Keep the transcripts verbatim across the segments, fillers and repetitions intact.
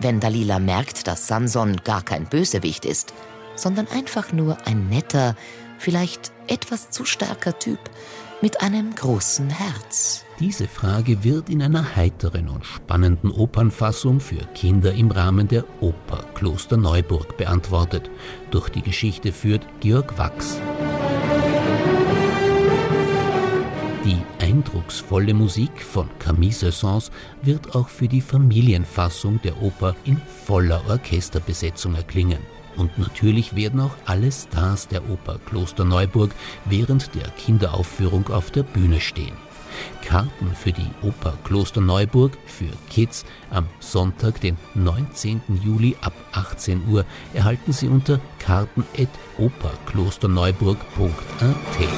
wenn Dalila merkt, dass Samson gar kein Bösewicht ist, sondern einfach nur ein netter, vielleicht etwas zu starker Typ mit einem großen Herz? Diese Frage wird in einer heiteren und spannenden Opernfassung für Kinder im Rahmen der Oper Klosterneuburg beantwortet. Durch die Geschichte führt Georg Wachs. Die eindrucksvolle Musik von Camille Saint-Saëns wird auch für die Familienfassung der Oper in voller Orchesterbesetzung erklingen. Und natürlich werden auch alle Stars der Oper Klosterneuburg während der Kinderaufführung auf der Bühne stehen. Karten für die Oper Klosterneuburg für Kids am Sonntag, den neunzehnten Juli ab achtzehn Uhr, erhalten Sie unter karten at operklosterneuburg punkt a t.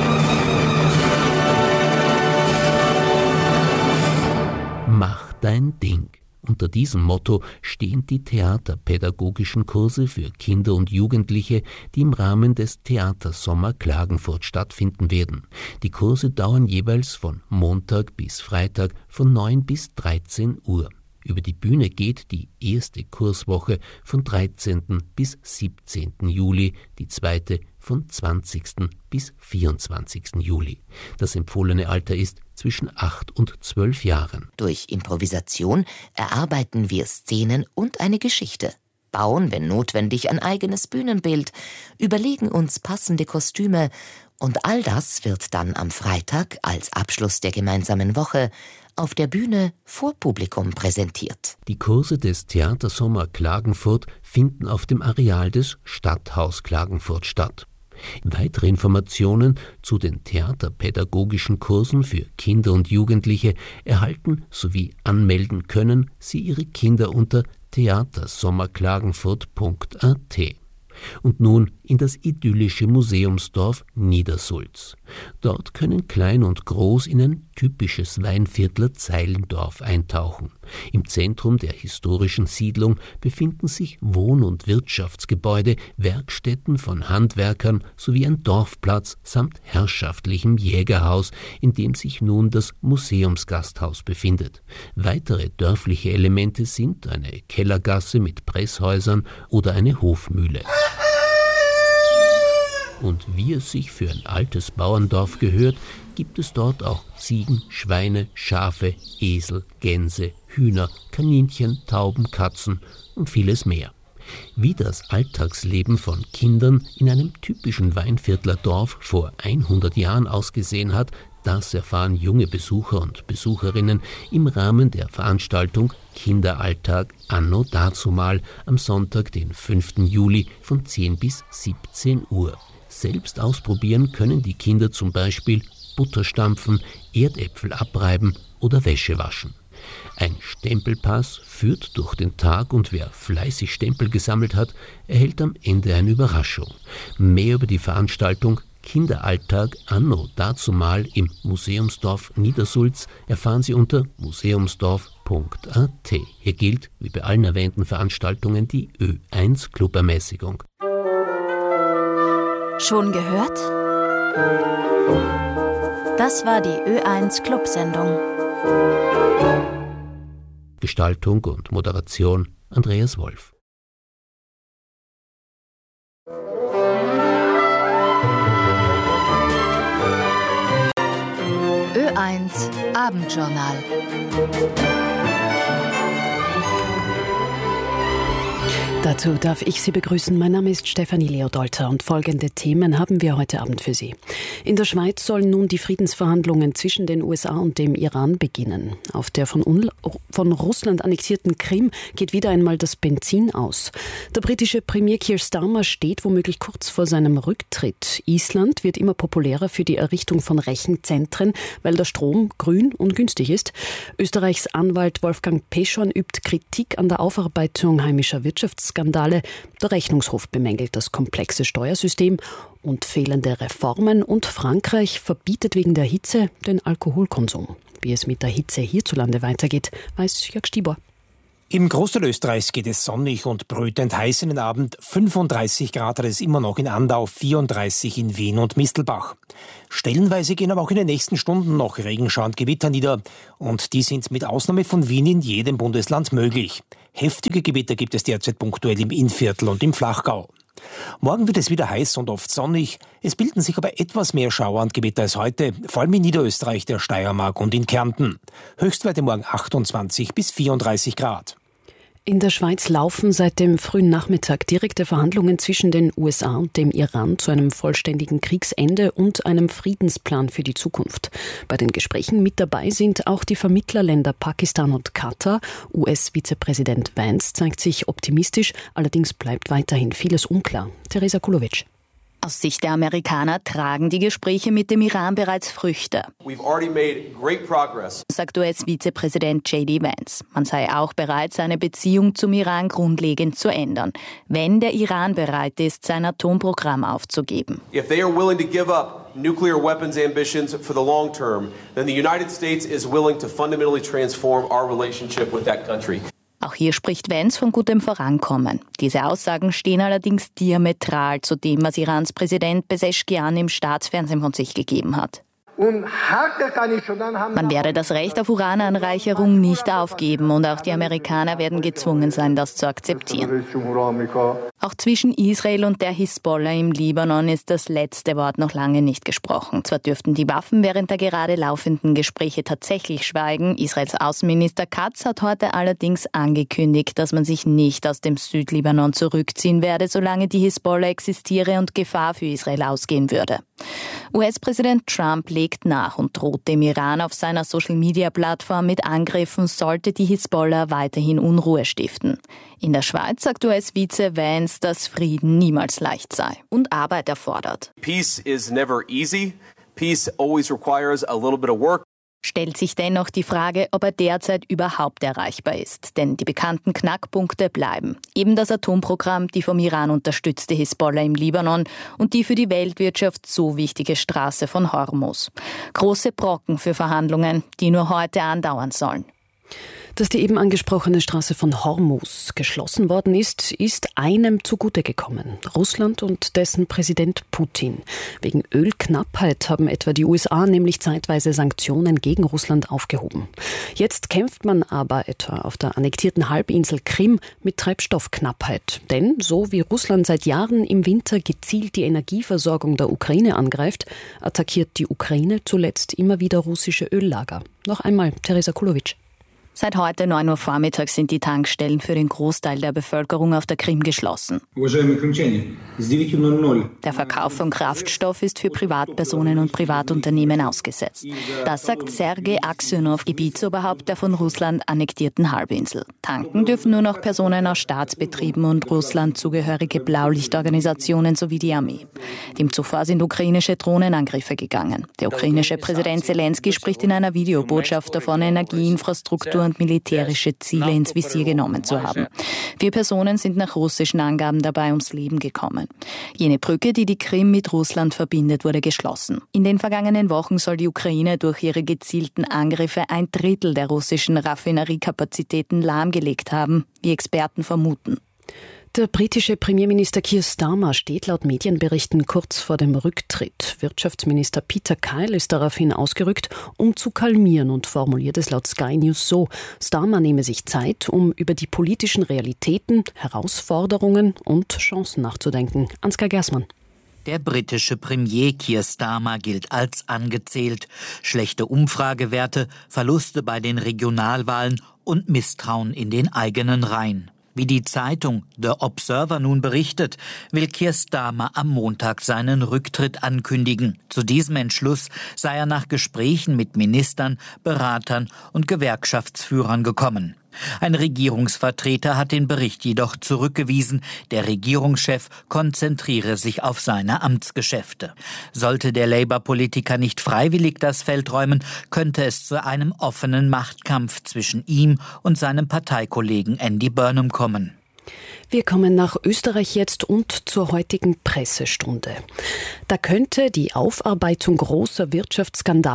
Mach dein Ding. Unter diesem Motto stehen die theaterpädagogischen Kurse für Kinder und Jugendliche, die im Rahmen des Theatersommer Klagenfurt stattfinden werden. Die Kurse dauern jeweils von Montag bis Freitag von neun bis dreizehn Uhr. Über die Bühne geht die erste Kurswoche von dreizehnten bis siebzehnten Juli, die zweite von zwanzigsten bis vierundzwanzigsten Juli. Das empfohlene Alter ist zwischen acht und zwölf Jahren. Durch Improvisation erarbeiten wir Szenen und eine Geschichte, bauen, wenn notwendig, ein eigenes Bühnenbild, überlegen uns passende Kostüme und all das wird dann am Freitag als Abschluss der gemeinsamen Woche auf der Bühne vor Publikum präsentiert. Die Kurse des Theatersommer Klagenfurt finden auf dem Areal des Stadthaus Klagenfurt statt. Weitere Informationen zu den theaterpädagogischen Kursen für Kinder und Jugendliche erhalten sowie anmelden können Sie Ihre Kinder unter theatersommerklagenfurt punkt a t. Und nun in das idyllische Museumsdorf Niedersulz. Dort können Klein und Groß in ein typisches Weinviertler Zeilendorf eintauchen. Im Zentrum der historischen Siedlung befinden sich Wohn- und Wirtschaftsgebäude, Werkstätten von Handwerkern sowie ein Dorfplatz samt herrschaftlichem Jägerhaus, in dem sich nun das Museumsgasthaus befindet. Weitere dörfliche Elemente sind eine Kellergasse mit Presshäusern oder eine Hofmühle. Und wie es sich für ein altes Bauerndorf gehört, gibt es dort auch Ziegen, Schweine, Schafe, Esel, Gänse, Hühner, Kaninchen, Tauben, Katzen und vieles mehr. Wie das Alltagsleben von Kindern in einem typischen Weinviertler Dorf vor hundert Jahren ausgesehen hat, das erfahren junge Besucher und Besucherinnen im Rahmen der Veranstaltung Kinderalltag anno dazumal am Sonntag, den fünften Juli von zehn bis siebzehn Uhr. Selbst ausprobieren können die Kinder zum Beispiel Butter stampfen, Erdäpfel abreiben oder Wäsche waschen. Ein Stempelpass führt durch den Tag und wer fleißig Stempel gesammelt hat, erhält am Ende eine Überraschung. Mehr über die Veranstaltung Kinderalltag anno dazumal im Museumsdorf Niedersulz erfahren Sie unter museumsdorf punkt a t. Hier gilt, wie bei allen erwähnten Veranstaltungen, die Ö eins Clubermäßigung. Schon gehört? Das war die Ö eins Clubsendung. Gestaltung und Moderation Andreas Wolf. Ö eins Abendjournal. Dazu darf ich Sie begrüßen. Mein Name ist Stefanie Leodolter und folgende Themen haben wir heute Abend für Sie. In der Schweiz sollen nun die Friedensverhandlungen zwischen den U S A und dem Iran beginnen. Auf der von, Un- von Russland annektierten Krim geht wieder einmal das Benzin aus. Der britische Premier Keir Starmer steht womöglich kurz vor seinem Rücktritt. Island wird immer populärer für die Errichtung von Rechenzentren, weil der Strom grün und günstig ist. Österreichs Anwalt Wolfgang Peschorn übt Kritik an der Aufarbeitung heimischer Wirtschafts Skandale. Der Rechnungshof bemängelt das komplexe Steuersystem und fehlende Reformen und Frankreich verbietet wegen der Hitze den Alkoholkonsum. Wie es mit der Hitze hierzulande weitergeht, weiß Jörg Stieber. Im Großteil Österreichs geht es sonnig und brütend heiß in den Abend. fünfunddreißig Grad hat es immer noch in Andau, vierunddreißig in Wien und Mistelbach. Stellenweise gehen aber auch in den nächsten Stunden noch Regenschauer und Gewitter nieder. Und die sind mit Ausnahme von Wien in jedem Bundesland möglich. Heftige Gewitter gibt es derzeit punktuell im Innviertel und im Flachgau. Morgen wird es wieder heiß und oft sonnig. Es bilden sich aber etwas mehr Schauer und Gewitter als heute, vor allem in Niederösterreich, der Steiermark und in Kärnten. Höchstwerte morgen achtundzwanzig bis vierunddreißig Grad. In der Schweiz laufen seit dem frühen Nachmittag direkte Verhandlungen zwischen den U S A und dem Iran zu einem vollständigen Kriegsende und einem Friedensplan für die Zukunft. Bei den Gesprächen mit dabei sind auch die Vermittlerländer Pakistan und Katar. U S-Vizepräsident Vance zeigt sich optimistisch, allerdings bleibt weiterhin vieles unklar. Teresa Kulowitsch. Aus Sicht der Amerikaner tragen die Gespräche mit dem Iran bereits Früchte, sagt U S-Vizepräsident J D Vance. Man sei auch bereit, seine Beziehung zum Iran grundlegend zu ändern, wenn der Iran bereit ist, sein Atomprogramm aufzugeben. If they are willing to give up nuclear weapons ambitions for the long term, then the United States is willing to fundamentally transform our relationship with that country. Auch hier spricht Vance von gutem Vorankommen. Diese Aussagen stehen allerdings diametral zu dem, was Irans Präsident Pezeshkian im Staatsfernsehen von sich gegeben hat. Man werde das Recht auf Urananreicherung nicht aufgeben und auch die Amerikaner werden gezwungen sein, das zu akzeptieren. Auch zwischen Israel und der Hisbollah im Libanon ist das letzte Wort noch lange nicht gesprochen. Zwar dürften die Waffen während der gerade laufenden Gespräche tatsächlich schweigen. Israels Außenminister Katz hat heute allerdings angekündigt, dass man sich nicht aus dem Südlibanon zurückziehen werde, solange die Hisbollah existiere und Gefahr für Israel ausgehen würde. U S-Präsident Trump legt nach und droht dem Iran auf seiner Social-Media-Plattform mit Angriffen, sollte die Hisbollah weiterhin Unruhe stiften. In der Schweiz sagt U S-Vize Vance, dass Frieden niemals leicht sei und Arbeit erfordert. Peace is never easy. Peace always requires a little bit of work. Stellt sich dennoch die Frage, ob er derzeit überhaupt erreichbar ist. Denn die bekannten Knackpunkte bleiben. Eben das Atomprogramm, die vom Iran unterstützte Hisbollah im Libanon und die für die Weltwirtschaft so wichtige Straße von Hormuz. Große Brocken für Verhandlungen, die nur heute andauern sollen. Dass die eben angesprochene Straße von Hormuz geschlossen worden ist, ist einem zugute gekommen. Russland und dessen Präsident Putin. Wegen Ölknappheit haben etwa die U S A nämlich zeitweise Sanktionen gegen Russland aufgehoben. Jetzt kämpft man aber etwa auf der annektierten Halbinsel Krim mit Treibstoffknappheit. Denn so wie Russland seit Jahren im Winter gezielt die Energieversorgung der Ukraine angreift, attackiert die Ukraine zuletzt immer wieder russische Öllager. Noch einmal Teresa Kulowitsch. Seit heute neun Uhr vormittags sind die Tankstellen für den Großteil der Bevölkerung auf der Krim geschlossen. Der Verkauf von Kraftstoff ist für Privatpersonen und Privatunternehmen ausgesetzt. Das sagt Sergei Aksionow, Gebietsoberhaupt der von Russland annektierten Halbinsel. Tanken dürfen nur noch Personen aus Staatsbetrieben und Russland zugehörige Blaulichtorganisationen sowie die Armee. Dem zuvor sind ukrainische Drohnenangriffe gegangen. Der ukrainische Präsident Zelensky spricht in einer Videobotschaft davon, Energieinfrastruktur und militärische Ziele ins Visier genommen zu haben. Vier Personen sind nach russischen Angaben dabei ums Leben gekommen. Jene Brücke, die die Krim mit Russland verbindet, wurde geschlossen. In den vergangenen Wochen soll die Ukraine durch ihre gezielten Angriffe ein Drittel der russischen Raffineriekapazitäten lahmgelegt haben, wie Experten vermuten. Der britische Premierminister Keir Starmer steht laut Medienberichten kurz vor dem Rücktritt. Wirtschaftsminister Peter Kyle ist daraufhin ausgerückt, um zu kalmieren und formuliert es laut Sky News so: Starmer nehme sich Zeit, um über die politischen Realitäten, Herausforderungen und Chancen nachzudenken. Ansgar Gersmann. Der britische Premier Keir Starmer gilt als angezählt. Schlechte Umfragewerte, Verluste bei den Regionalwahlen und Misstrauen in den eigenen Reihen. Wie die Zeitung The Observer nun berichtet, will Keir Starmer am Montag seinen Rücktritt ankündigen. Zu diesem Entschluss sei er nach Gesprächen mit Ministern, Beratern und Gewerkschaftsführern gekommen. Ein Regierungsvertreter hat den Bericht jedoch zurückgewiesen. Der Regierungschef konzentriere sich auf seine Amtsgeschäfte. Sollte der Labour-Politiker nicht freiwillig das Feld räumen, könnte es zu einem offenen Machtkampf zwischen ihm und seinem Parteikollegen Andy Burnham kommen. Wir kommen nach Österreich jetzt und zur heutigen Pressestunde. Da könnte die Aufarbeitung großer Wirtschaftsskandale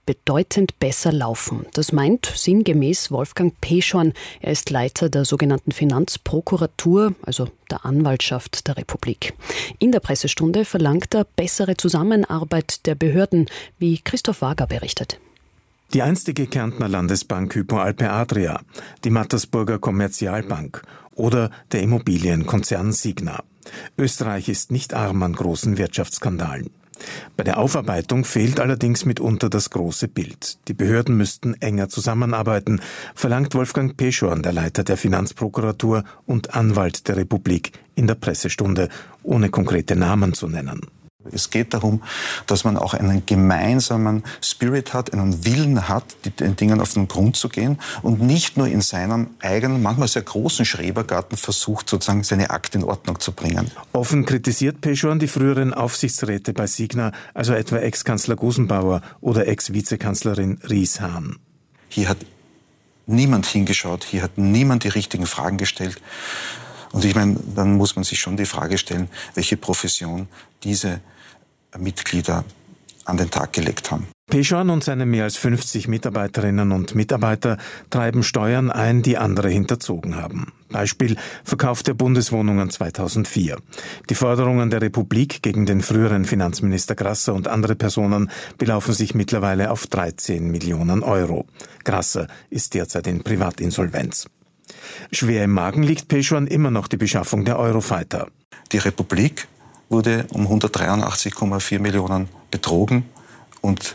bedeutend besser laufen. Das meint sinngemäß Wolfgang Peschorn. Er ist Leiter der sogenannten Finanzprokuratur, also der Anwaltschaft der Republik. In der Pressestunde verlangt er bessere Zusammenarbeit der Behörden, wie Christoph Wager berichtet. Die einstige Kärntner Landesbank Hypo Alpe Adria, die Mattersburger Kommerzialbank oder der Immobilienkonzern Signa. Österreich ist nicht arm an großen Wirtschaftsskandalen. Bei der Aufarbeitung fehlt allerdings mitunter das große Bild. Die Behörden müssten enger zusammenarbeiten, verlangt Wolfgang Peschorn, der Leiter der Finanzprokuratur und Anwalt der Republik, in der Pressestunde, ohne konkrete Namen zu nennen. Es geht darum, dass man auch einen gemeinsamen Spirit hat, einen Willen hat, den Dingen auf den Grund zu gehen und nicht nur in seinem eigenen, manchmal sehr großen Schrebergarten versucht, sozusagen seine Akte in Ordnung zu bringen. Offen kritisiert Peschorn die früheren Aufsichtsräte bei Signa, also etwa Ex-Kanzler Gusenbauer oder Ex-Vizekanzlerin Ries-Hahn. Hier hat niemand hingeschaut, hier hat niemand die richtigen Fragen gestellt. Und ich meine, dann muss man sich schon die Frage stellen, welche Profession diese Mitglieder an den Tag gelegt haben. Peschorn und seine mehr als fünfzig Mitarbeiterinnen und Mitarbeiter treiben Steuern ein, die andere hinterzogen haben. Beispiel Verkauf der Bundeswohnungen zweitausendvier. Die Forderungen der Republik gegen den früheren Finanzminister Grasser und andere Personen belaufen sich mittlerweile auf dreizehn Millionen Euro. Grasser ist derzeit in Privatinsolvenz. Schwer im Magen liegt Peschorn immer noch die Beschaffung der Eurofighter. Die Republik wurde um hundertdreiundachtzig Komma vier Millionen betrogen und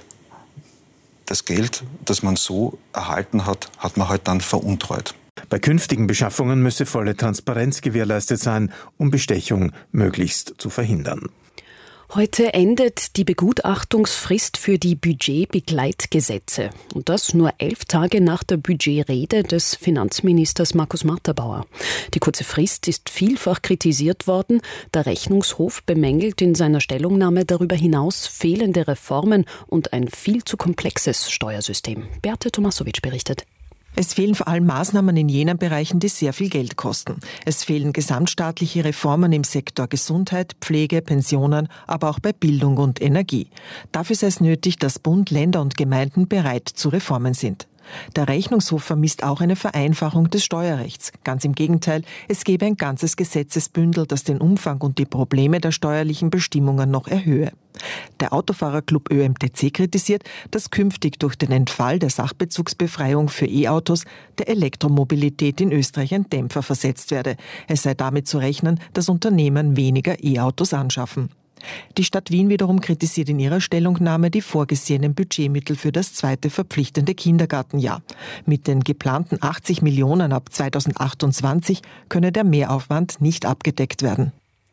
das Geld, das man so erhalten hat, hat man halt dann veruntreut. Bei künftigen Beschaffungen müsse volle Transparenz gewährleistet sein, um Bestechung möglichst zu verhindern. Heute endet die Begutachtungsfrist für die Budgetbegleitgesetze. Und das nur elf Tage nach der Budgetrede des Finanzministers Markus Matterbauer. Die kurze Frist ist vielfach kritisiert worden. Der Rechnungshof bemängelt in seiner Stellungnahme darüber hinaus fehlende Reformen und ein viel zu komplexes Steuersystem. Beate Tomasowitsch berichtet. Es fehlen vor allem Maßnahmen in jenen Bereichen, die sehr viel Geld kosten. Es fehlen gesamtstaatliche Reformen im Sektor Gesundheit, Pflege, Pensionen, aber auch bei Bildung und Energie. Dafür sei es nötig, dass Bund, Länder und Gemeinden bereit zu Reformen sind. Der Rechnungshof vermisst auch eine Vereinfachung des Steuerrechts. Ganz im Gegenteil, es gäbe ein ganzes Gesetzesbündel, das den Umfang und die Probleme der steuerlichen Bestimmungen noch erhöhe. Der Autofahrerclub Ö M T C kritisiert, dass künftig durch den Entfall der Sachbezugsbefreiung für E-Autos der Elektromobilität in Österreich ein Dämpfer versetzt werde. Es sei damit zu rechnen, dass Unternehmen weniger E-Autos anschaffen. Die Stadt Wien wiederum kritisiert in ihrer Stellungnahme die vorgesehenen Budgetmittel für das zweite verpflichtende Kindergartenjahr. Mit den geplanten achtzig Millionen ab zweitausendachtundzwanzig könne der Mehraufwand nicht abgedeckt werden.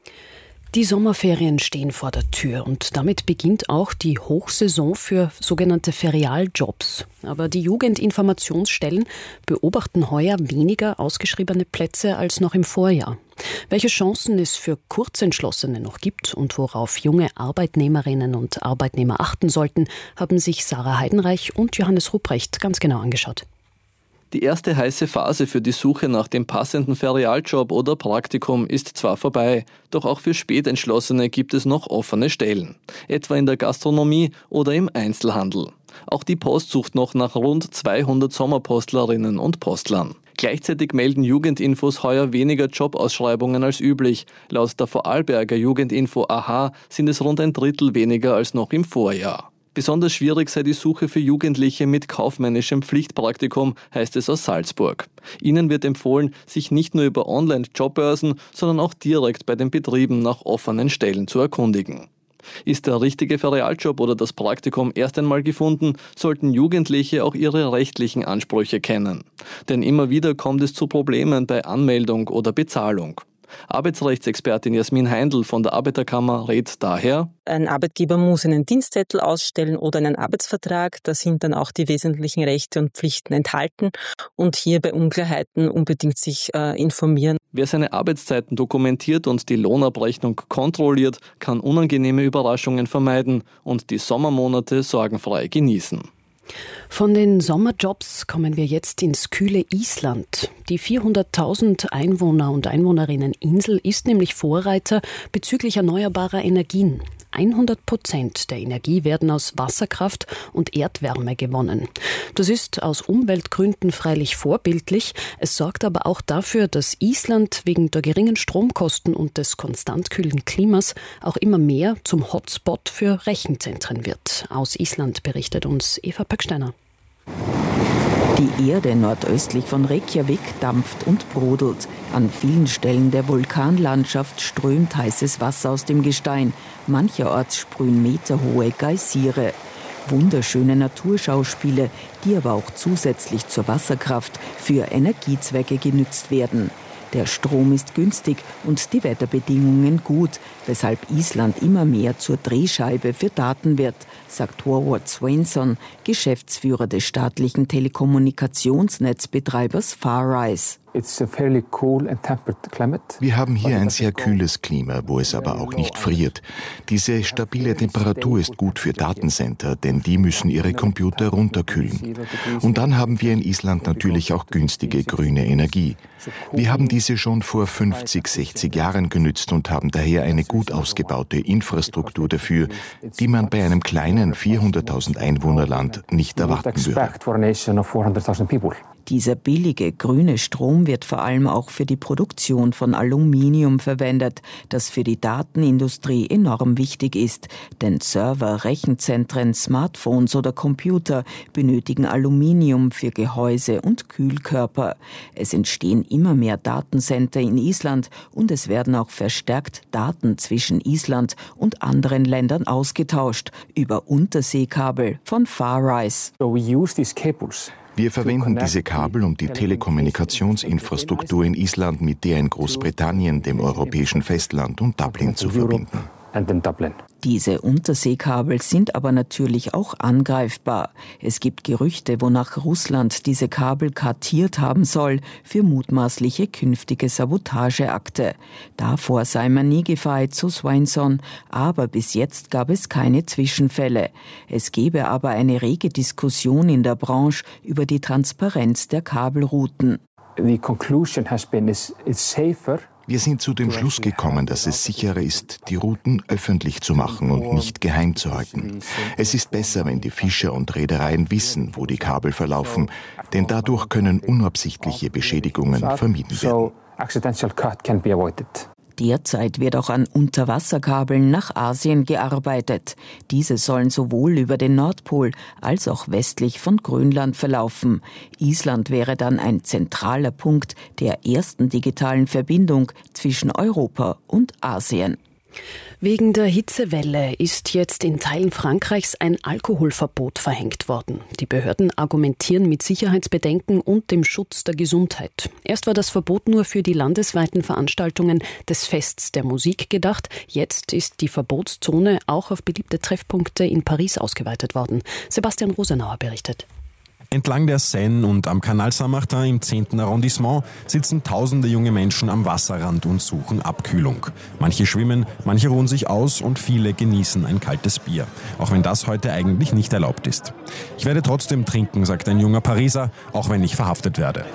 Die Sommerferien stehen vor der Tür und damit beginnt auch die Hochsaison für sogenannte Ferialjobs. Aber die Jugendinformationsstellen beobachten heuer weniger ausgeschriebene Plätze als noch im Vorjahr. Welche Chancen es für Kurzentschlossene noch gibt und worauf junge Arbeitnehmerinnen und Arbeitnehmer achten sollten, haben sich Sarah Heidenreich und Johannes Rupprecht ganz genau angeschaut. Die erste heiße Phase für die Suche nach dem passenden Ferialjob oder Praktikum ist zwar vorbei, doch auch für Spätentschlossene gibt es noch offene Stellen, etwa in der Gastronomie oder im Einzelhandel. Auch die Post sucht noch nach rund zweihundert Sommerpostlerinnen und Postlern. Gleichzeitig melden Jugendinfos heuer weniger Jobausschreibungen als üblich. Laut der Vorarlberger Jugendinfo A H sind es rund ein Drittel weniger als noch im Vorjahr. Besonders schwierig sei die Suche für Jugendliche mit kaufmännischem Pflichtpraktikum, heißt es aus Salzburg. Ihnen wird empfohlen, sich nicht nur über Online-Jobbörsen, sondern auch direkt bei den Betrieben nach offenen Stellen zu erkundigen. Ist der richtige Ferialjob oder das Praktikum erst einmal gefunden, sollten Jugendliche auch ihre rechtlichen Ansprüche kennen. Denn immer wieder kommt es zu Problemen bei Anmeldung oder Bezahlung. Arbeitsrechtsexpertin Jasmin Heindl von der Arbeiterkammer rät daher: Ein Arbeitgeber muss einen Dienstzettel ausstellen oder einen Arbeitsvertrag. Da sind dann auch die wesentlichen Rechte und Pflichten enthalten. Und hier bei Unklarheiten unbedingt sich äh, informieren. Wer seine Arbeitszeiten dokumentiert und die Lohnabrechnung kontrolliert, kann unangenehme Überraschungen vermeiden und die Sommermonate sorgenfrei genießen. Von den Sommerjobs kommen wir jetzt ins kühle Island. Die vierhunderttausend Einwohner und Einwohnerinnen Insel ist nämlich Vorreiter bezüglich erneuerbarer Energien. hundert Prozent der Energie werden aus Wasserkraft und Erdwärme gewonnen. Das ist aus Umweltgründen freilich vorbildlich. Es sorgt aber auch dafür, dass Island wegen der geringen Stromkosten und des konstant kühlen Klimas auch immer mehr zum Hotspot für Rechenzentren wird. Aus Island berichtet uns Eva Pöcksteiner. Die Erde nordöstlich von Reykjavik dampft und brodelt. An vielen Stellen der Vulkanlandschaft strömt heißes Wasser aus dem Gestein. Mancherorts sprühen meterhohe Geysire. Wunderschöne Naturschauspiele, die aber auch zusätzlich zur Wasserkraft für Energiezwecke genützt werden. Der Strom ist günstig und die Wetterbedingungen gut, weshalb Island immer mehr zur Drehscheibe für Daten wird, sagt Howard Swainson, Geschäftsführer des staatlichen Telekommunikationsnetzbetreibers Farrise. Wir haben hier ein sehr kühles Klima, wo es aber auch nicht friert. Diese stabile Temperatur ist gut für Datencenter, denn die müssen ihre Computer runterkühlen. Und dann haben wir in Island natürlich auch günstige grüne Energie. Wir haben diese schon vor fünfzig, sechzig Jahren genützt und haben daher eine gut ausgebaute Infrastruktur dafür, die man bei einem kleinen vierhunderttausend Einwohnerland nicht erwarten würde. Dieser billige grüne Strom wird vor allem auch für die Produktion von Aluminium verwendet, das für die Datenindustrie enorm wichtig ist. Denn Server, Rechenzentren, Smartphones oder Computer benötigen Aluminium für Gehäuse und Kühlkörper. Es entstehen immer mehr Datencenter in Island und es werden auch verstärkt Daten zwischen Island und anderen Ländern ausgetauscht über Unterseekabel von Farrise. Wir verwenden diese Kabel, um die Telekommunikationsinfrastruktur in Island mit der in Großbritannien, dem europäischen Festland und Dublin zu verbinden. Diese Unterseekabel sind aber natürlich auch angreifbar. Es gibt Gerüchte, wonach Russland diese Kabel kartiert haben soll für mutmaßliche künftige Sabotageakte. Davor sei man nie gefeit, so Swainson, aber bis jetzt gab es keine Zwischenfälle. Es gebe aber eine rege Diskussion in der Branche über die Transparenz der Kabelrouten. The conclusion has been it's safer. Wir sind zu dem Schluss gekommen, dass es sicherer ist, die Routen öffentlich zu machen und nicht geheim zu halten. Es ist besser, wenn die Fischer und Reedereien wissen, wo die Kabel verlaufen, denn dadurch können unabsichtliche Beschädigungen vermieden werden. Derzeit wird auch an Unterwasserkabeln nach Asien gearbeitet. Diese sollen sowohl über den Nordpol als auch westlich von Grönland verlaufen. Island wäre dann ein zentraler Punkt der ersten digitalen Verbindung zwischen Europa und Asien. Wegen der Hitzewelle ist jetzt in Teilen Frankreichs ein Alkoholverbot verhängt worden. Die Behörden argumentieren mit Sicherheitsbedenken und dem Schutz der Gesundheit. Erst war das Verbot nur für die landesweiten Veranstaltungen des Fests der Musik gedacht. Jetzt ist die Verbotszone auch auf beliebte Treffpunkte in Paris ausgeweitet worden. Sebastian Rosenauer berichtet. Entlang der Seine und am Canal Saint-Martin im zehnten Arrondissement sitzen tausende junge Menschen am Wasserrand und suchen Abkühlung. Manche schwimmen, manche ruhen sich aus und viele genießen ein kaltes Bier. Auch wenn das heute eigentlich nicht erlaubt ist. Ich werde trotzdem trinken, sagt ein junger Pariser, auch wenn ich verhaftet werde.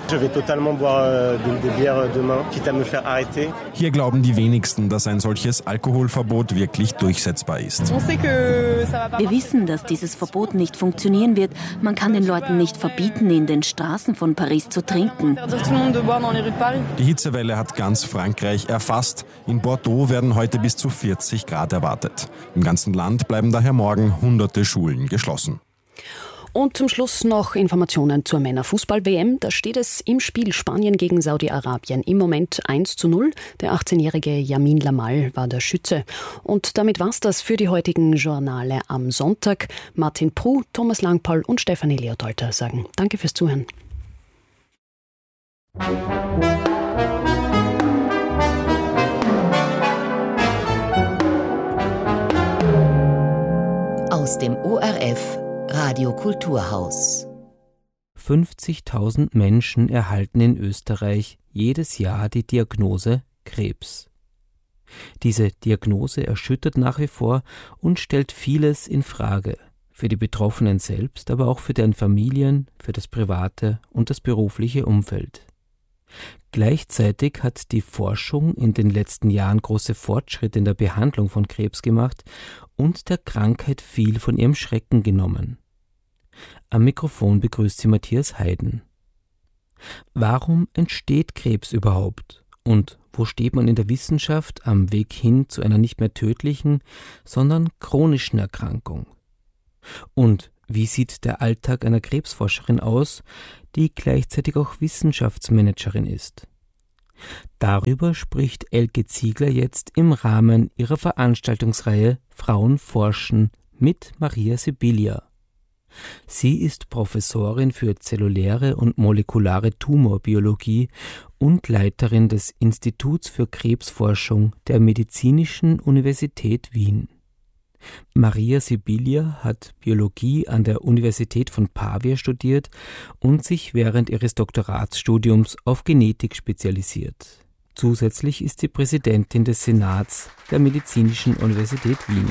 Hier glauben die wenigsten, dass ein solches Alkoholverbot wirklich durchsetzbar ist. Wir wissen, dass dieses Verbot nicht funktionieren wird. Man kann den Leuten nicht verbieten, in den Straßen von Paris zu trinken. Die Hitzewelle hat ganz Frankreich erfasst. In Bordeaux werden heute bis zu vierzig Grad erwartet. Im ganzen Land bleiben daher morgen hunderte Schulen geschlossen. Und zum Schluss noch Informationen zur Männerfußball-W M. Da steht es im Spiel Spanien gegen Saudi-Arabien im Moment eins zu null. Der achtzehnjährige Yamin Lamal war der Schütze. Und damit war's das für die heutigen Journale am Sonntag. Martin Pruh, Thomas Langpaul und Stefanie Leodolter sagen Danke fürs Zuhören. Aus dem O R F Radio Kulturhaus. fünfzigtausend Menschen erhalten in Österreich jedes Jahr die Diagnose Krebs. Diese Diagnose erschüttert nach wie vor und stellt vieles in Frage. Für die Betroffenen selbst, aber auch für deren Familien, für das private und das berufliche Umfeld. Gleichzeitig hat die Forschung in den letzten Jahren große Fortschritte in der Behandlung von Krebs gemacht und der Krankheit viel von ihrem Schrecken genommen. Am Mikrofon begrüßt sie Matthias Heiden. Warum entsteht Krebs überhaupt? Und wo steht man in der Wissenschaft am Weg hin zu einer nicht mehr tödlichen, sondern chronischen Erkrankung? Und wie sieht der Alltag einer Krebsforscherin aus, die gleichzeitig auch Wissenschaftsmanagerin ist? Darüber spricht Elke Ziegler jetzt im Rahmen ihrer Veranstaltungsreihe Frauen forschen mit Maria Sibilia. Sie ist Professorin für zelluläre und molekulare Tumorbiologie und Leiterin des Instituts für Krebsforschung der Medizinischen Universität Wien. Maria Sibilia hat Biologie an der Universität von Pavia studiert und sich während ihres Doktoratsstudiums auf Genetik spezialisiert. Zusätzlich ist sie Präsidentin des Senats der Medizinischen Universität Wien.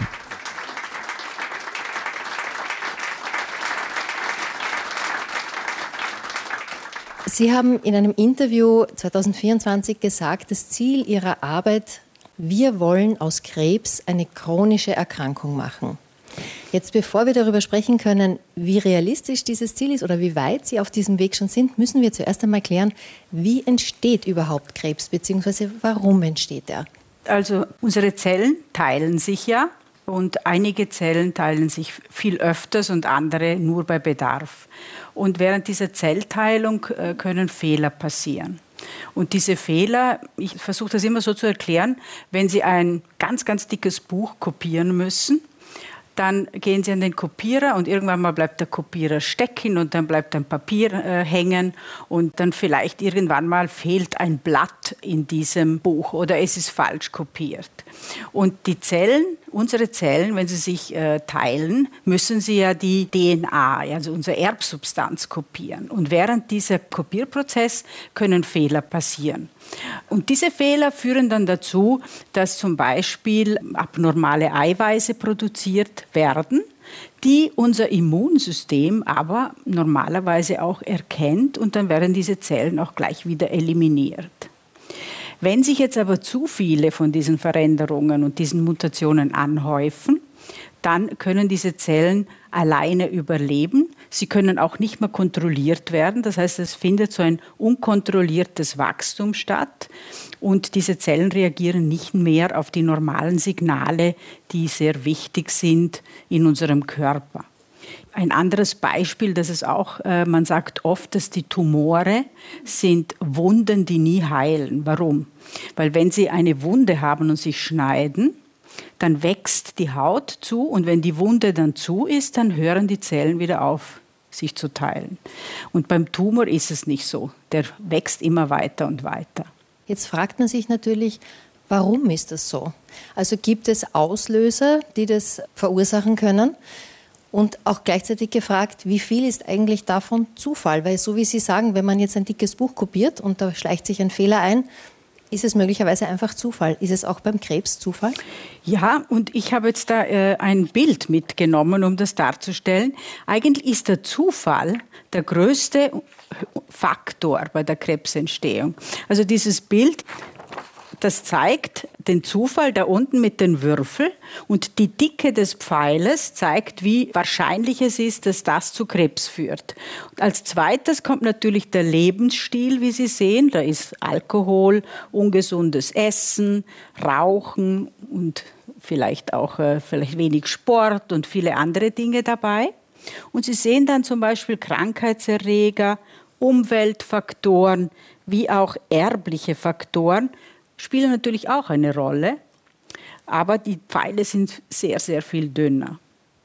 Sie haben in einem Interview zwanzig vierundzwanzig gesagt, das Ziel Ihrer Arbeit: Wir wollen aus Krebs eine chronische Erkrankung machen. Jetzt, bevor wir darüber sprechen können, wie realistisch dieses Ziel ist oder wie weit Sie auf diesem Weg schon sind, müssen wir zuerst einmal klären, wie entsteht überhaupt Krebs, beziehungsweise warum entsteht er? Also unsere Zellen teilen sich ja und einige Zellen teilen sich viel öfters und andere nur bei Bedarf. Und während dieser Zellteilung äh, können Fehler passieren. Und diese Fehler, ich versuche das immer so zu erklären, wenn Sie ein ganz, ganz dickes Buch kopieren müssen, dann gehen Sie an den Kopierer und irgendwann mal bleibt der Kopierer stecken und dann bleibt ein Papier äh, hängen und dann vielleicht irgendwann mal fehlt ein Blatt in diesem Buch oder es ist falsch kopiert. Und die Zellen, unsere Zellen, wenn sie sich äh, teilen, müssen sie ja die D N A, also unsere Erbsubstanz, kopieren. Und während dieser Kopierprozess können Fehler passieren. Und diese Fehler führen dann dazu, dass zum Beispiel abnormale Eiweiße produziert werden, die unser Immunsystem aber normalerweise auch erkennt und dann werden diese Zellen auch gleich wieder eliminiert. Wenn sich jetzt aber zu viele von diesen Veränderungen und diesen Mutationen anhäufen, dann können diese Zellen alleine überleben. Sie können auch nicht mehr kontrolliert werden. Das heißt, es findet so ein unkontrolliertes Wachstum statt. Und diese Zellen reagieren nicht mehr auf die normalen Signale, die sehr wichtig sind in unserem Körper. Ein anderes Beispiel, das ist auch, äh, man sagt oft, dass die Tumore sind Wunden, die nie heilen. Warum? Weil wenn Sie eine Wunde haben und sich schneiden, dann wächst die Haut zu und wenn die Wunde dann zu ist, dann hören die Zellen wieder auf, sich zu teilen. Und beim Tumor ist es nicht so. Der wächst immer weiter und weiter. Jetzt fragt man sich natürlich, warum ist das so? Also gibt es Auslöser, die das verursachen können? Und auch gleichzeitig gefragt, wie viel ist eigentlich davon Zufall? Weil so wie Sie sagen, wenn man jetzt ein dickes Buch kopiert und da schleicht sich ein Fehler ein, ist es möglicherweise einfach Zufall. Ist es auch beim Krebs Zufall? Ja, und ich habe jetzt da äh, ein Bild mitgenommen, um das darzustellen. Eigentlich ist der Zufall der größte Faktor bei der Krebsentstehung. Also dieses Bild, das zeigt den Zufall da unten mit den Würfeln und die Dicke des Pfeiles zeigt, wie wahrscheinlich es ist, dass das zu Krebs führt. Und als zweites kommt natürlich der Lebensstil, wie Sie sehen. Da ist Alkohol, ungesundes Essen, Rauchen und vielleicht auch äh, vielleicht wenig Sport und viele andere Dinge dabei. Und Sie sehen dann zum Beispiel Krankheitserreger, Umweltfaktoren, wie auch erbliche Faktoren, spielen natürlich auch eine Rolle, aber die Pfeile sind sehr, sehr viel dünner.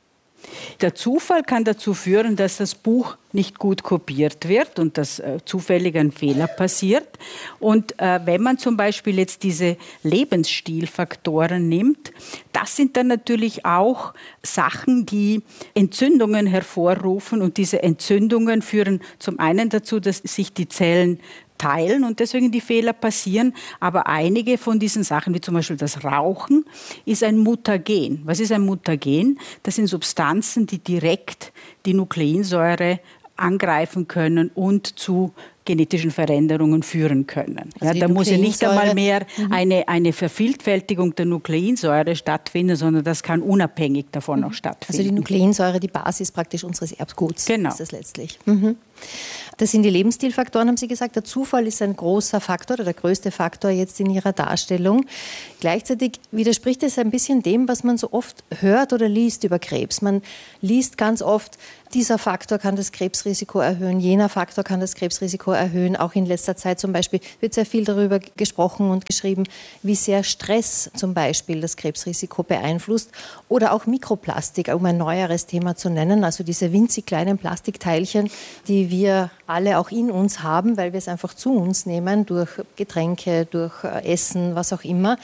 Der Zufall kann dazu führen, dass das Buch nicht gut kopiert wird und dass äh, zufällig ein Fehler passiert. Und äh, wenn man zum Beispiel jetzt diese Lebensstilfaktoren nimmt, das sind dann natürlich auch Sachen, die Entzündungen hervorrufen. Und diese Entzündungen führen zum einen dazu, dass sich die Zellen teilen und deswegen die Fehler passieren. Aber einige von diesen Sachen, wie zum Beispiel das Rauchen, ist ein Mutagen. Was ist ein Mutagen? Das sind Substanzen, die direkt die Nukleinsäure angreifen können und zu genetischen Veränderungen führen können. Also ja, da muss ja nicht einmal mehr mhm. eine, eine Vervielfältigung der Nukleinsäure stattfinden, sondern das kann unabhängig davon mhm. auch stattfinden. Also die Nukleinsäure, die Basis praktisch unseres Erbguts genau. ist das letztlich. Mhm. Das sind die Lebensstilfaktoren, haben Sie gesagt. Der Zufall ist ein großer Faktor oder der größte Faktor jetzt in Ihrer Darstellung. Gleichzeitig widerspricht es ein bisschen dem, was man so oft hört oder liest über Krebs. Man liest ganz oft, dieser Faktor kann das Krebsrisiko erhöhen, jener Faktor kann das Krebsrisiko erhöhen. Auch in letzter Zeit zum Beispiel wird sehr viel darüber gesprochen und geschrieben, wie sehr Stress zum Beispiel das Krebsrisiko beeinflusst. Oder auch Mikroplastik, um ein neueres Thema zu nennen, also diese winzig kleinen Plastikteilchen, die wir alle auch in uns haben, weil wir es einfach zu uns nehmen, durch Getränke, durch Essen, was auch immer.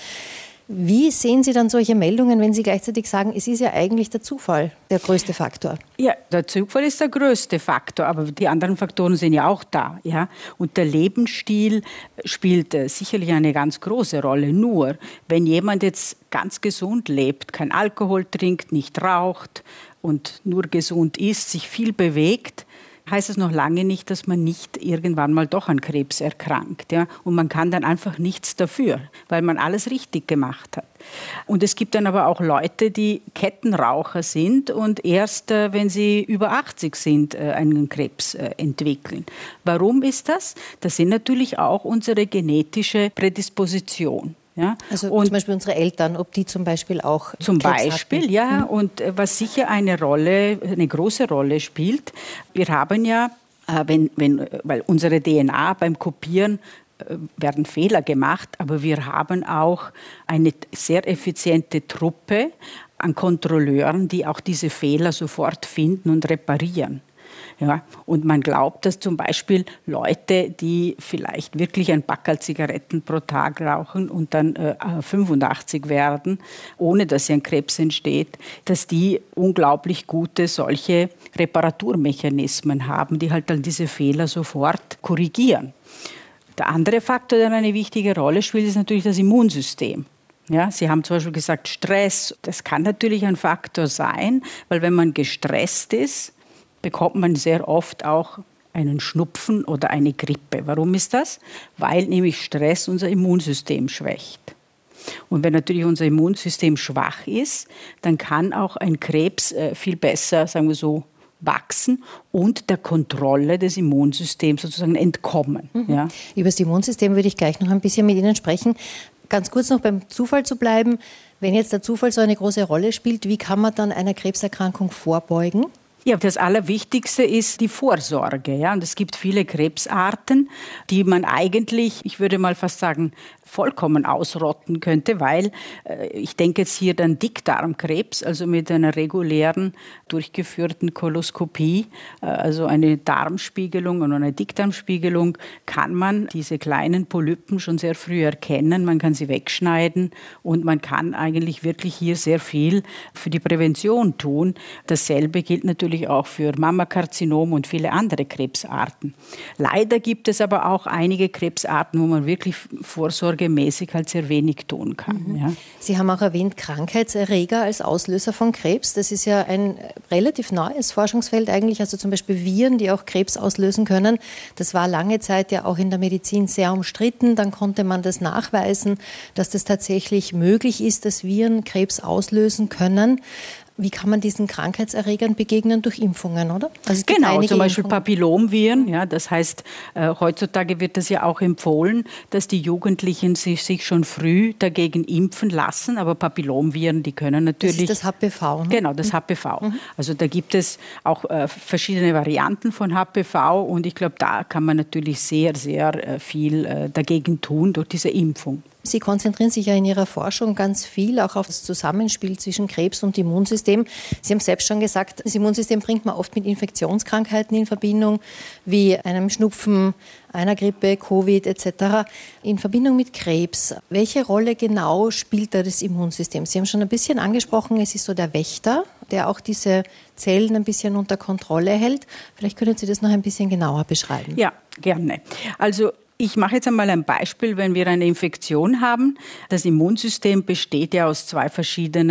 Wie sehen Sie dann solche Meldungen, wenn Sie gleichzeitig sagen, es ist ja eigentlich der Zufall der größte Faktor? Ja, der Zufall ist der größte Faktor, aber die anderen Faktoren sind ja auch da. Ja? Und der Lebensstil spielt äh, sicherlich eine ganz große Rolle. Nur, wenn jemand jetzt ganz gesund lebt, kein Alkohol trinkt, nicht raucht und nur gesund isst, sich viel bewegt, heißt es noch lange nicht, dass man nicht irgendwann mal doch an Krebs erkrankt. Ja? Und man kann dann einfach nichts dafür, weil man alles richtig gemacht hat. Und es gibt dann aber auch Leute, die Kettenraucher sind und erst, äh, wenn sie über achtzig sind, äh, einen Krebs äh, entwickeln. Warum ist das? Das sind natürlich auch unsere genetische Prädisposition. Ja? Also und zum Beispiel unsere Eltern, ob die zum Beispiel auch Zum Krebs Beispiel, hatten. ja. Mhm. Und was sicher eine Rolle, eine große Rolle spielt, wir haben ja, wenn, wenn, weil unsere D N A beim Kopieren werden Fehler gemacht, aber wir haben auch eine sehr effiziente Truppe an Kontrolleuren, die auch diese Fehler sofort finden und reparieren. Ja, und man glaubt, dass zum Beispiel Leute, die vielleicht wirklich ein Packerl Zigaretten pro Tag rauchen und dann äh, fünfundachtzig werden, ohne dass ein Krebs entsteht, dass die unglaublich gute solche Reparaturmechanismen haben, die halt dann diese Fehler sofort korrigieren. Der andere Faktor, der eine wichtige Rolle spielt, ist natürlich das Immunsystem. Ja, Sie haben zum Beispiel gesagt, Stress. Das kann natürlich ein Faktor sein, weil wenn man gestresst ist, bekommt man sehr oft auch einen Schnupfen oder eine Grippe. Warum ist das? Weil nämlich Stress unser Immunsystem schwächt. Und wenn natürlich unser Immunsystem schwach ist, dann kann auch ein Krebs viel besser, sagen wir so, wachsen und der Kontrolle des Immunsystems sozusagen entkommen. Mhm. Ja. Über das Immunsystem würde ich gleich noch ein bisschen mit Ihnen sprechen. Ganz kurz noch beim Zufall zu bleiben. Wenn jetzt der Zufall so eine große Rolle spielt, wie kann man dann einer Krebserkrankung vorbeugen? Ja, das Allerwichtigste ist die Vorsorge. Ja? Und es gibt viele Krebsarten, die man eigentlich, ich würde mal fast sagen, vollkommen ausrotten könnte, weil äh, ich denke jetzt hier an Dickdarmkrebs, also mit einer regulären durchgeführten Koloskopie, äh, also eine Darmspiegelung und eine Dickdarmspiegelung, kann man diese kleinen Polypen schon sehr früh erkennen, man kann sie wegschneiden und man kann eigentlich wirklich hier sehr viel für die Prävention tun. Dasselbe gilt natürlich auch für Mammakarzinom und viele andere Krebsarten. Leider gibt es aber auch einige Krebsarten, wo man wirklich Vorsorge mäßig halt sehr wenig tun kann. Mhm. Ja. Sie haben auch erwähnt, Krankheitserreger als Auslöser von Krebs. Das ist ja ein relativ neues Forschungsfeld eigentlich, also zum Beispiel Viren, die auch Krebs auslösen können. Das war lange Zeit ja auch in der Medizin sehr umstritten. Dann konnte man das nachweisen, dass das tatsächlich möglich ist, dass Viren Krebs auslösen können. Wie kann man diesen Krankheitserregern begegnen? Durch Impfungen, oder? Also genau, zum Beispiel Impfungen. Papillomviren. Ja, das heißt, äh, heutzutage wird das ja auch empfohlen, dass die Jugendlichen sich, sich schon früh dagegen impfen lassen. Aber Papillomviren, die können natürlich... Das ist das H P V, ne? Genau, das H P V. Mhm. Also da gibt es auch äh, verschiedene Varianten von H P V. Und ich glaube, da kann man natürlich sehr, sehr äh, viel äh, dagegen tun durch diese Impfung. Sie konzentrieren sich ja in Ihrer Forschung ganz viel auch auf das Zusammenspiel zwischen Krebs und Immunsystem. Sie haben selbst schon gesagt, das Immunsystem bringt man oft mit Infektionskrankheiten in Verbindung, wie einem Schnupfen, einer Grippe, Covid et cetera. In Verbindung mit Krebs, welche Rolle genau spielt da das Immunsystem? Sie haben schon ein bisschen angesprochen, es ist so der Wächter, der auch diese Zellen ein bisschen unter Kontrolle hält. Vielleicht können Sie das noch ein bisschen genauer beschreiben. Ja, gerne. Also ich mache jetzt einmal ein Beispiel, wenn wir eine Infektion haben. Das Immunsystem besteht ja aus zwei verschiedenen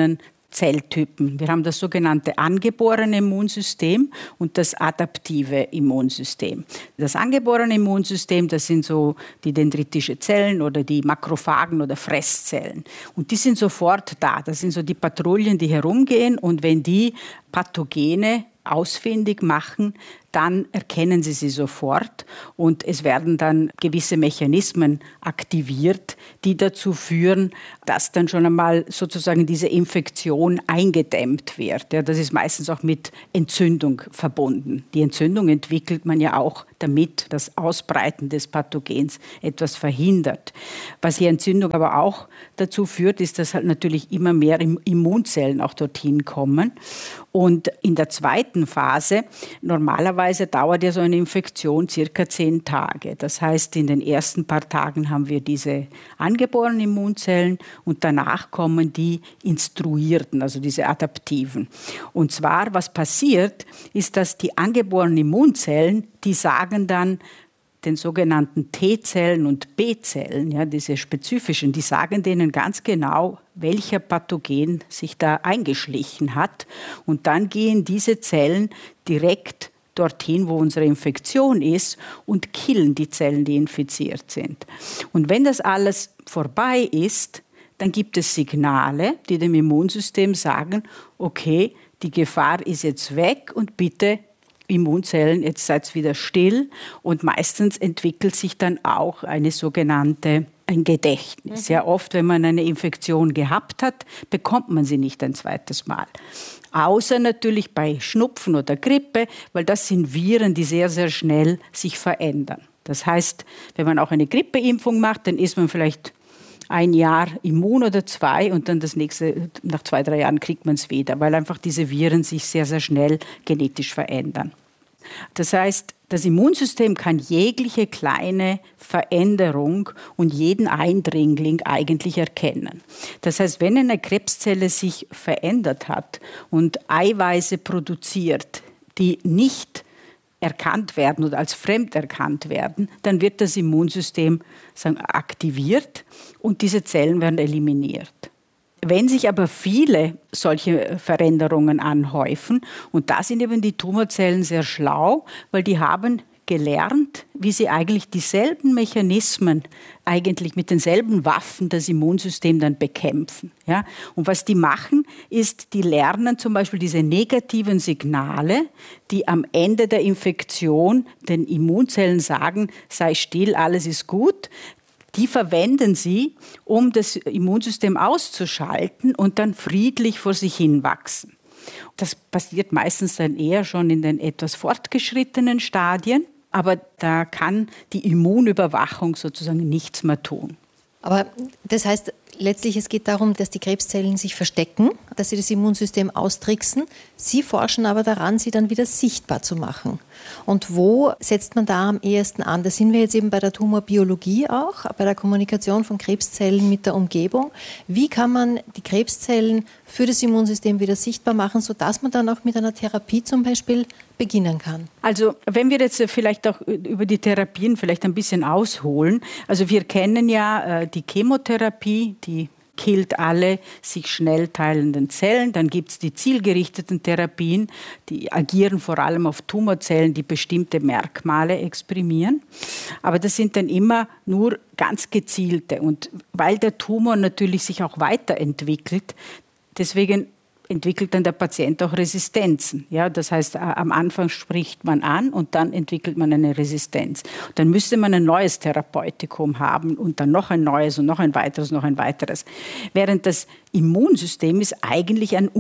Zelltypen. Wir haben das sogenannte angeborene Immunsystem und das adaptive Immunsystem. Das angeborene Immunsystem, das sind so die dendritische Zellen oder die Makrophagen oder Fresszellen. Und die sind sofort da. Das sind so die Patrouillen, die herumgehen. Und wenn die Pathogene ausfindig machen, dann erkennen sie sie sofort und es werden dann gewisse Mechanismen aktiviert, die dazu führen, dass dann schon einmal sozusagen diese Infektion eingedämmt wird. Ja, das ist meistens auch mit Entzündung verbunden. Die Entzündung entwickelt man ja auch, damit das Ausbreiten des Pathogens etwas verhindert. Was die Entzündung aber auch dazu führt, ist, dass halt natürlich immer mehr Immunzellen auch dorthin kommen. Und in der zweiten Phase, normalerweise dauert ja so eine Infektion circa zehn Tage. Das heißt, in den ersten paar Tagen haben wir diese angeborenen Immunzellen und danach kommen die instruierten, also diese adaptiven. Und zwar, was passiert, ist, dass die angeborenen Immunzellen, die sagen dann, den sogenannten T-Zellen und B-Zellen, ja, diese spezifischen, die sagen denen ganz genau, welcher Pathogen sich da eingeschlichen hat. Und dann gehen diese Zellen direkt dorthin, wo unsere Infektion ist und killen die Zellen, die infiziert sind. Und wenn das alles vorbei ist, dann gibt es Signale, die dem Immunsystem sagen, okay, die Gefahr ist jetzt weg und bitte Immunzellen, jetzt seid wieder still und meistens entwickelt sich dann auch eine sogenannte ein Gedächtnis. Sehr oft, wenn man eine Infektion gehabt hat, bekommt man sie nicht ein zweites Mal. Außer natürlich bei Schnupfen oder Grippe, weil das sind Viren, die sehr, sehr schnell sich verändern. Das heißt, wenn man auch eine Grippeimpfung macht, dann ist man vielleicht ein Jahr immun oder zwei und dann das nächste, nach zwei, drei Jahren kriegt man es wieder, weil einfach diese Viren sich sehr, sehr schnell genetisch verändern. Das heißt, das Immunsystem kann jegliche kleine Veränderung und jeden Eindringling eigentlich erkennen. Das heißt, wenn eine Krebszelle sich verändert hat und Eiweiße produziert, die nicht erkannt werden oder als fremd erkannt werden, dann wird das Immunsystem sagen, aktiviert und diese Zellen werden eliminiert. Wenn sich aber viele solche Veränderungen anhäufen, und da sind eben die Tumorzellen sehr schlau, weil die haben gelernt, wie sie eigentlich dieselben Mechanismen, eigentlich mit denselben Waffen das Immunsystem dann bekämpfen. Ja? Und was die machen, ist, die lernen zum Beispiel diese negativen Signale, die am Ende der Infektion den Immunzellen sagen, sei still, alles ist gut. Die verwenden sie, um das Immunsystem auszuschalten und dann friedlich vor sich hin wachsen. Das passiert meistens dann eher schon in den etwas fortgeschrittenen Stadien, aber da kann die Immunüberwachung sozusagen nichts mehr tun. Aber das heißt, letztlich es geht darum, dass die Krebszellen sich verstecken, dass sie das Immunsystem austricksen. Sie forschen aber daran, sie dann wieder sichtbar zu machen. Und wo setzt man da am ehesten an? Da sind wir jetzt eben bei der Tumorbiologie auch, bei der Kommunikation von Krebszellen mit der Umgebung. Wie kann man die Krebszellen für das Immunsystem wieder sichtbar machen, sodass man dann auch mit einer Therapie zum Beispiel beginnen kann? Also wenn wir jetzt vielleicht auch über die Therapien vielleicht ein bisschen ausholen. Also wir kennen ja äh, die Chemotherapie, die killt alle sich schnell teilenden Zellen. Dann gibt es die zielgerichteten Therapien, die agieren vor allem auf Tumorzellen, die bestimmte Merkmale exprimieren. Aber das sind dann immer nur ganz gezielte. Und weil der Tumor natürlich sich auch weiterentwickelt, deswegen entwickelt dann der Patient auch Resistenzen. Ja, das heißt, am Anfang spricht man an und dann entwickelt man eine Resistenz. Dann müsste man ein neues Therapeutikum haben und dann noch ein neues und noch ein weiteres, noch ein weiteres. Während das Immunsystem ist eigentlich ein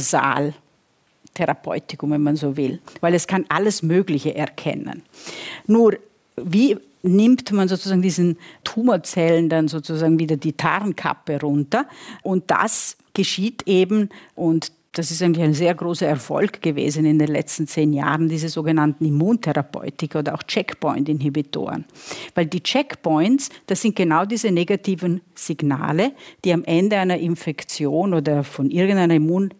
Universaltherapeutikum, wenn man so will, weil es kann alles Mögliche erkennen. Nur, wie nimmt man sozusagen diesen Tumorzellen dann sozusagen wieder die Tarnkappe runter? Und das geschieht eben, und das ist eigentlich ein sehr großer Erfolg gewesen in den letzten zehn Jahren, diese sogenannten Immuntherapeutika oder auch Checkpoint-Inhibitoren. Weil die Checkpoints, das sind genau diese negativen Signale, die am Ende einer Infektion oder von irgendeiner Immun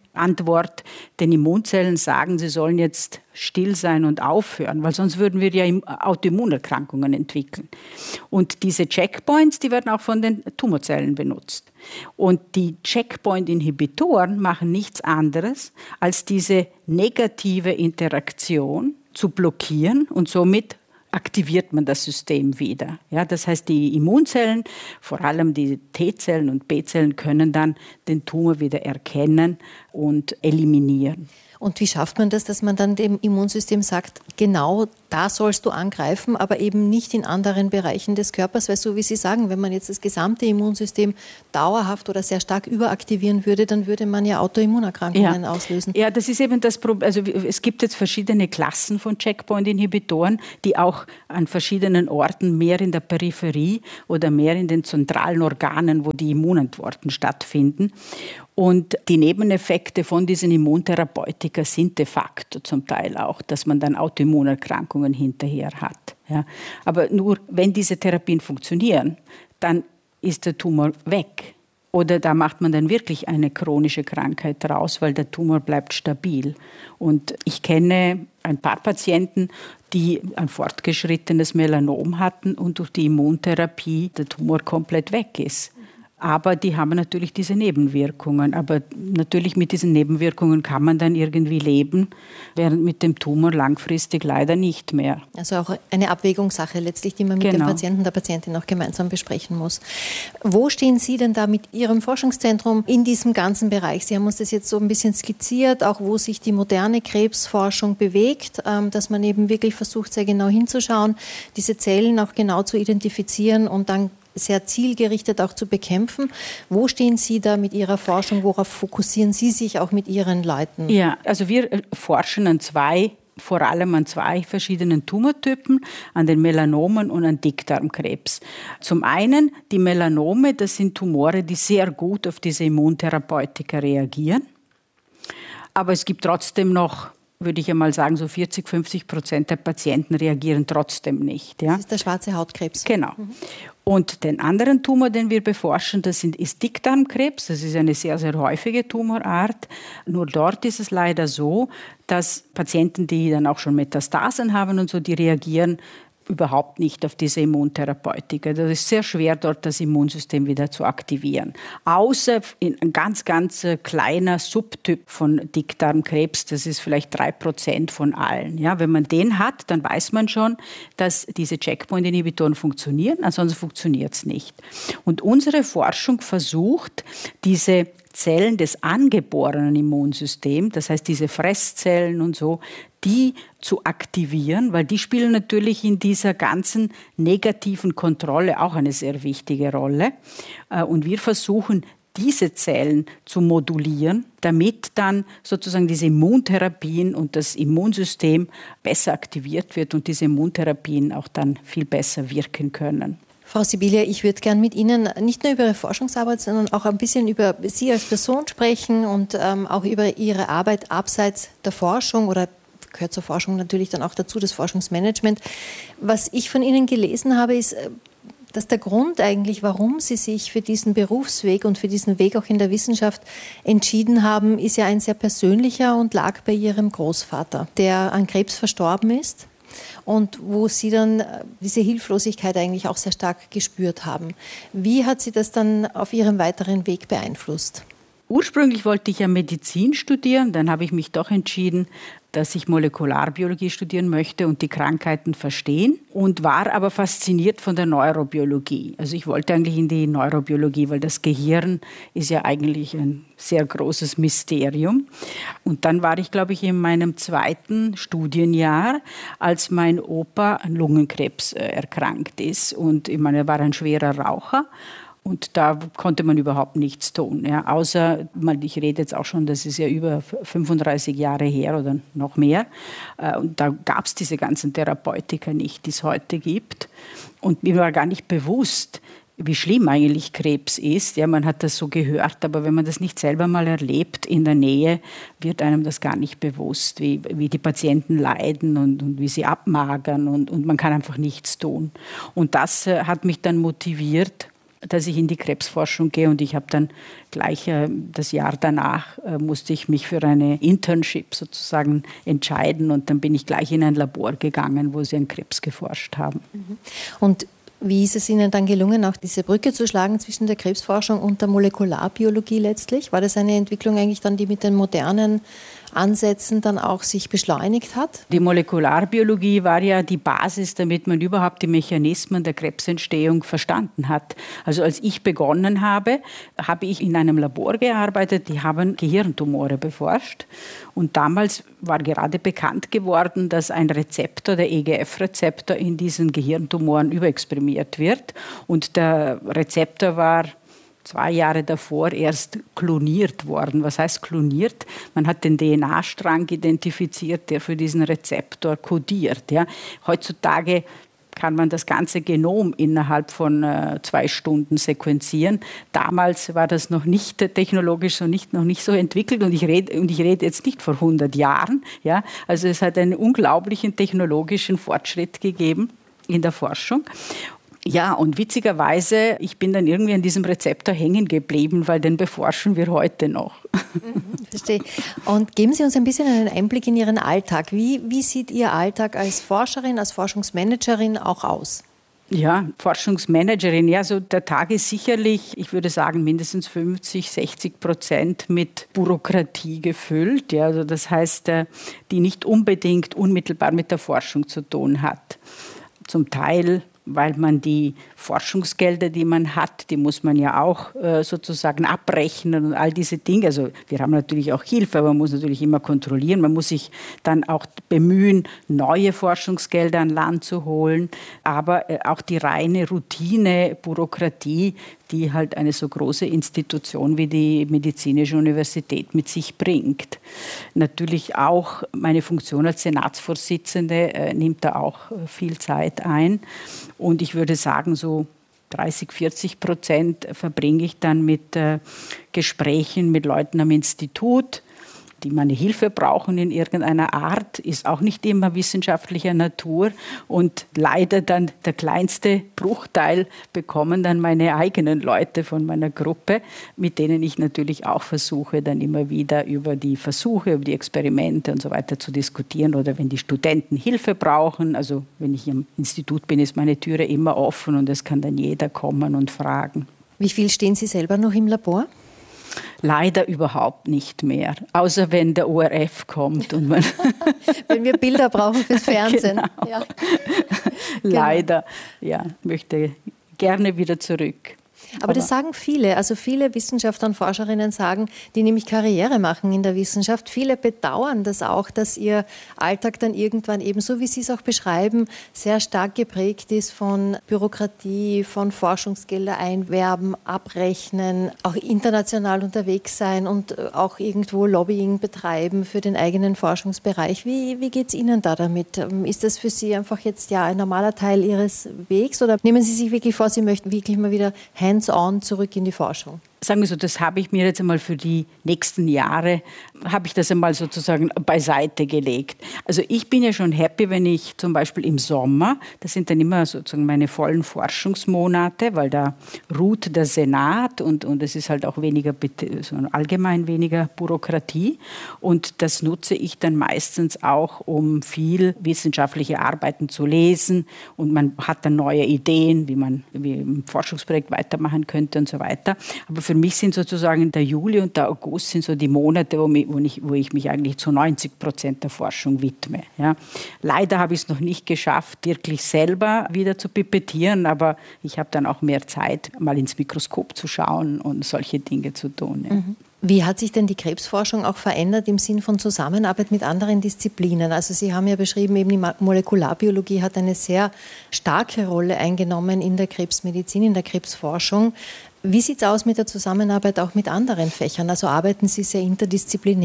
Antwort, den Immunzellen sagen, sie sollen jetzt still sein und aufhören, weil sonst würden wir ja Autoimmunerkrankungen entwickeln. Und diese Checkpoints, die werden auch von den Tumorzellen benutzt. Und die Checkpoint-Inhibitoren machen nichts anderes, als diese negative Interaktion zu blockieren und somit aktiviert man das System wieder. Ja, das heißt, die Immunzellen, vor allem die T-Zellen und B-Zellen, können dann den Tumor wieder erkennen und eliminieren. Und wie schafft man das, dass man dann dem Immunsystem sagt, genau da sollst du angreifen, aber eben nicht in anderen Bereichen des Körpers? Weil so wie Sie sagen, wenn man jetzt das gesamte Immunsystem dauerhaft oder sehr stark überaktivieren würde, dann würde man ja Autoimmunerkrankungen ja. auslösen. Ja, das ist eben das Problem. Also es gibt jetzt verschiedene Klassen von Checkpoint-Inhibitoren, die auch an verschiedenen Orten, mehr in der Peripherie oder mehr in den zentralen Organen, wo die Immunantworten stattfinden. Und die Nebeneffekte von diesen Immuntherapeutika sind de facto zum Teil auch, dass man dann Autoimmunerkrankungen hinterher hat. Ja. Aber nur wenn diese Therapien funktionieren, dann ist der Tumor weg. Oder da macht man dann wirklich eine chronische Krankheit raus, weil der Tumor bleibt stabil. Und ich kenne ein paar Patienten, die ein fortgeschrittenes Melanom hatten und durch die Immuntherapie der Tumor komplett weg ist. Aber die haben natürlich diese Nebenwirkungen. Aber natürlich mit diesen Nebenwirkungen kann man dann irgendwie leben, während mit dem Tumor langfristig leider nicht mehr. Also auch eine Abwägungssache letztlich, die man mit genau. dem Patienten, der Patientin auch gemeinsam besprechen muss. Wo stehen Sie denn da mit Ihrem Forschungszentrum in diesem ganzen Bereich? Sie haben uns das jetzt so ein bisschen skizziert, auch wo sich die moderne Krebsforschung bewegt, dass man eben wirklich versucht, sehr genau hinzuschauen, diese Zellen auch genau zu identifizieren und dann sehr zielgerichtet auch zu bekämpfen. Wo stehen Sie da mit Ihrer Forschung? Worauf fokussieren Sie sich auch mit Ihren Leuten? Ja, also wir forschen an zwei, vor allem an zwei verschiedenen Tumortypen, an den Melanomen und an Dickdarmkrebs. Zum einen die Melanome, das sind Tumore, die sehr gut auf diese Immuntherapeutika reagieren. Aber es gibt trotzdem noch, würde ich einmal sagen, so vierzig, fünfzig Prozent der Patienten reagieren trotzdem nicht. Ja? Das ist der schwarze Hautkrebs. Genau. Mhm. Und den anderen Tumor, den wir beforschen, das ist Dickdarmkrebs. Das ist eine sehr, sehr häufige Tumorart. Nur dort ist es leider so, dass Patienten, die dann auch schon Metastasen haben und so, die reagieren überhaupt nicht auf diese Immuntherapeutika. Das ist sehr schwer, dort das Immunsystem wieder zu aktivieren. Außer ein ganz, ganz kleiner Subtyp von Dickdarmkrebs, das ist vielleicht drei Prozent von allen. Ja, wenn man den hat, dann weiß man schon, dass diese Checkpoint-Inhibitoren funktionieren, ansonsten funktioniert es nicht. Und unsere Forschung versucht, diese Zellen des angeborenen Immunsystems, das heißt diese Fresszellen und so, die zu aktivieren, weil die spielen natürlich in dieser ganzen negativen Kontrolle auch eine sehr wichtige Rolle. Und wir versuchen, diese Zellen zu modulieren, damit dann sozusagen diese Immuntherapien und das Immunsystem besser aktiviert wird und diese Immuntherapien auch dann viel besser wirken können. Frau Sibilia, ich würde gern mit Ihnen nicht nur über Ihre Forschungsarbeit, sondern auch ein bisschen über Sie als Person sprechen und ähm, auch über Ihre Arbeit abseits der Forschung oder gehört zur Forschung natürlich dann auch dazu, das Forschungsmanagement. Was ich von Ihnen gelesen habe, ist, dass der Grund eigentlich, warum Sie sich für diesen Berufsweg und für diesen Weg auch in der Wissenschaft entschieden haben, ist ja ein sehr persönlicher und lag bei Ihrem Großvater, der an Krebs verstorben ist. Und wo Sie dann diese Hilflosigkeit eigentlich auch sehr stark gespürt haben. Wie hat Sie das dann auf Ihrem weiteren Weg beeinflusst? Ursprünglich wollte ich ja Medizin studieren, dann habe ich mich doch entschieden, dass ich Molekularbiologie studieren möchte und die Krankheiten verstehen und war aber fasziniert von der Neurobiologie. Also ich wollte eigentlich in die Neurobiologie, weil das Gehirn ist ja eigentlich ein sehr großes Mysterium. Und dann war ich, glaube ich, in meinem zweiten Studienjahr, als mein Opa an Lungenkrebs erkrankt ist. Und ich meine, er war ein schwerer Raucher. Und da konnte man überhaupt nichts tun. Ja, außer, ich rede jetzt auch schon, das ist ja über fünfunddreißig Jahre her oder noch mehr. Und da gab es diese ganzen Therapeutika nicht, die es heute gibt. Und mir war gar nicht bewusst, wie schlimm eigentlich Krebs ist. Ja, man hat das so gehört, aber wenn man das nicht selber mal erlebt in der Nähe, wird einem das gar nicht bewusst, wie, wie die Patienten leiden und, und wie sie abmagern und, und man kann einfach nichts tun. Und das hat mich dann motiviert, dass ich in die Krebsforschung gehe. Und ich habe dann gleich äh, das Jahr danach äh, musste ich mich für eine Internship sozusagen entscheiden. Und dann bin ich gleich in ein Labor gegangen, wo sie an Krebs geforscht haben. Und wie ist es Ihnen dann gelungen, auch diese Brücke zu schlagen zwischen der Krebsforschung und der Molekularbiologie letztlich? War das eine Entwicklung eigentlich dann, die mit den modernen Ansätzen dann auch sich beschleunigt hat? Die Molekularbiologie war ja die Basis, damit man überhaupt die Mechanismen der Krebsentstehung verstanden hat. Also als ich begonnen habe, habe ich in einem Labor gearbeitet, die haben Gehirntumore beforscht. Und damals war gerade bekannt geworden, dass ein Rezeptor, der E G F-Rezeptor, in diesen Gehirntumoren überexprimiert wird. Und der Rezeptor war zwei Jahre davor erst kloniert worden. Was heißt kloniert? Man hat den D N A-Strang identifiziert, der für diesen Rezeptor kodiert. Ja. Heutzutage kann man das ganze Genom innerhalb von äh, zwei Stunden sequenzieren. Damals war das noch nicht technologisch so nicht, noch nicht so entwickelt und ich rede und ich rede jetzt nicht vor hundert Jahren. Ja. Also es hat einen unglaublichen technologischen Fortschritt gegeben in der Forschung. Ja, und witzigerweise, ich bin dann irgendwie an diesem Rezeptor hängen geblieben, weil den beforschen wir heute noch. Verstehe. Und geben Sie uns ein bisschen einen Einblick in Ihren Alltag. Wie, wie sieht Ihr Alltag als Forscherin, als Forschungsmanagerin auch aus? Ja, Forschungsmanagerin, ja, so der Tag ist sicherlich, ich würde sagen, mindestens fünfzig, sechzig Prozent mit Bürokratie gefüllt. Ja, also das heißt, die nicht unbedingt unmittelbar mit der Forschung zu tun hat. Zum Teil, weil man die Forschungsgelder, die man hat, die muss man ja auch äh, sozusagen abrechnen und all diese Dinge. Also wir haben natürlich auch Hilfe, aber man muss natürlich immer kontrollieren. Man muss sich dann auch bemühen, neue Forschungsgelder an Land zu holen. Aber äh, auch die reine Routine, Bürokratie, die halt eine so große Institution wie die Medizinische Universität mit sich bringt. Natürlich auch meine Funktion als Senatsvorsitzende äh, nimmt da auch äh, viel Zeit ein. Und ich würde sagen, so dreißig, vierzig Prozent verbringe ich dann mit äh, Gesprächen mit Leuten am Institut, die meine Hilfe brauchen in irgendeiner Art, ist auch nicht immer wissenschaftlicher Natur. Und leider dann der kleinste Bruchteil bekommen dann meine eigenen Leute von meiner Gruppe, mit denen ich natürlich auch versuche, dann immer wieder über die Versuche, über die Experimente und so weiter zu diskutieren. Oder wenn die Studenten Hilfe brauchen, also wenn ich im Institut bin, ist meine Türe immer offen und es kann dann jeder kommen und fragen. Wie viel stehen Sie selber noch im Labor? Leider überhaupt nicht mehr, außer wenn der O R F kommt. Und man wenn wir Bilder brauchen fürs Fernsehen. Genau. Ja. Leider, ja, möchte gerne wieder zurück. Aber das sagen viele, also viele Wissenschaftler und Forscherinnen sagen, die nämlich Karriere machen in der Wissenschaft. Viele bedauern das auch, dass ihr Alltag dann irgendwann eben, so wie Sie es auch beschreiben, sehr stark geprägt ist von Bürokratie, von Forschungsgelder einwerben, abrechnen, auch international unterwegs sein und auch irgendwo Lobbying betreiben für den eigenen Forschungsbereich. Wie, wie geht es Ihnen da damit? Ist das für Sie einfach jetzt ja ein normaler Teil Ihres Wegs oder nehmen Sie sich wirklich vor, Sie möchten wirklich mal wieder hands-on zurück in die Forschung? Sagen wir so, das habe ich mir jetzt einmal für die nächsten Jahre, habe ich das einmal sozusagen beiseite gelegt. Also ich bin ja schon happy, wenn ich zum Beispiel im Sommer, das sind dann immer sozusagen meine vollen Forschungsmonate, weil da ruht der Senat und, und es ist halt auch weniger, so allgemein weniger Bürokratie. Und das nutze ich dann meistens auch, um viel wissenschaftliche Arbeiten zu lesen. Und man hat dann neue Ideen, wie man wie im Forschungsprojekt weitermachen könnte und so weiter. Aber für mich sind sozusagen der Juli und der August sind so die Monate, wo, mich, wo, ich, wo ich mich eigentlich zu neunzig Prozent der Forschung widme. Ja. Leider habe ich es noch nicht geschafft, wirklich selber wieder zu pipettieren, aber ich habe dann auch mehr Zeit, mal ins Mikroskop zu schauen und solche Dinge zu tun. Ja. Mhm. Wie hat sich denn die Krebsforschung auch verändert im Sinn von Zusammenarbeit mit anderen Disziplinen? Also Sie haben ja beschrieben, eben die Molekularbiologie hat eine sehr starke Rolle eingenommen in der Krebsmedizin, in der Krebsforschung. Wie sieht es aus mit der Zusammenarbeit auch mit anderen Fächern? Also arbeiten Sie sehr interdisziplinär?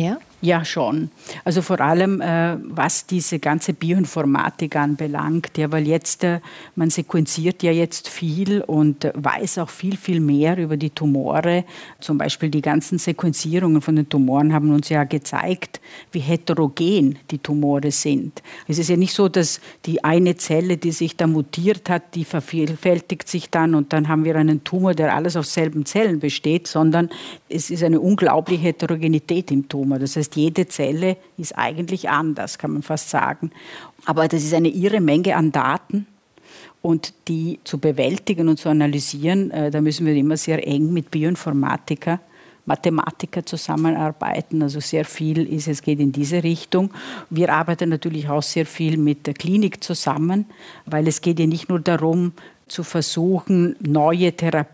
Ja, schon. Also vor allem, äh, was diese ganze Bioinformatik anbelangt, ja, weil jetzt, äh, man sequenziert ja jetzt viel und äh, weiß auch viel, viel mehr über die Tumore. Zum Beispiel die ganzen Sequenzierungen von den Tumoren haben uns ja gezeigt, wie heterogen die Tumore sind. Es ist ja nicht so, dass die eine Zelle, die sich da mutiert hat, die vervielfältigt sich dann und dann haben wir einen Tumor, der alles aus selben Zellen besteht, sondern es ist eine unglaubliche Heterogenität im Tumor. Das heißt, jede Zelle ist eigentlich anders, kann man fast sagen. Aber das ist eine irre Menge an Daten und die zu bewältigen und zu analysieren, äh, da müssen wir immer sehr eng mit Bioinformatiker, Mathematiker zusammenarbeiten. Also sehr viel ist, es geht in diese Richtung. Wir arbeiten natürlich auch sehr viel mit der Klinik zusammen, weil es geht ja nicht nur darum, zu versuchen, neue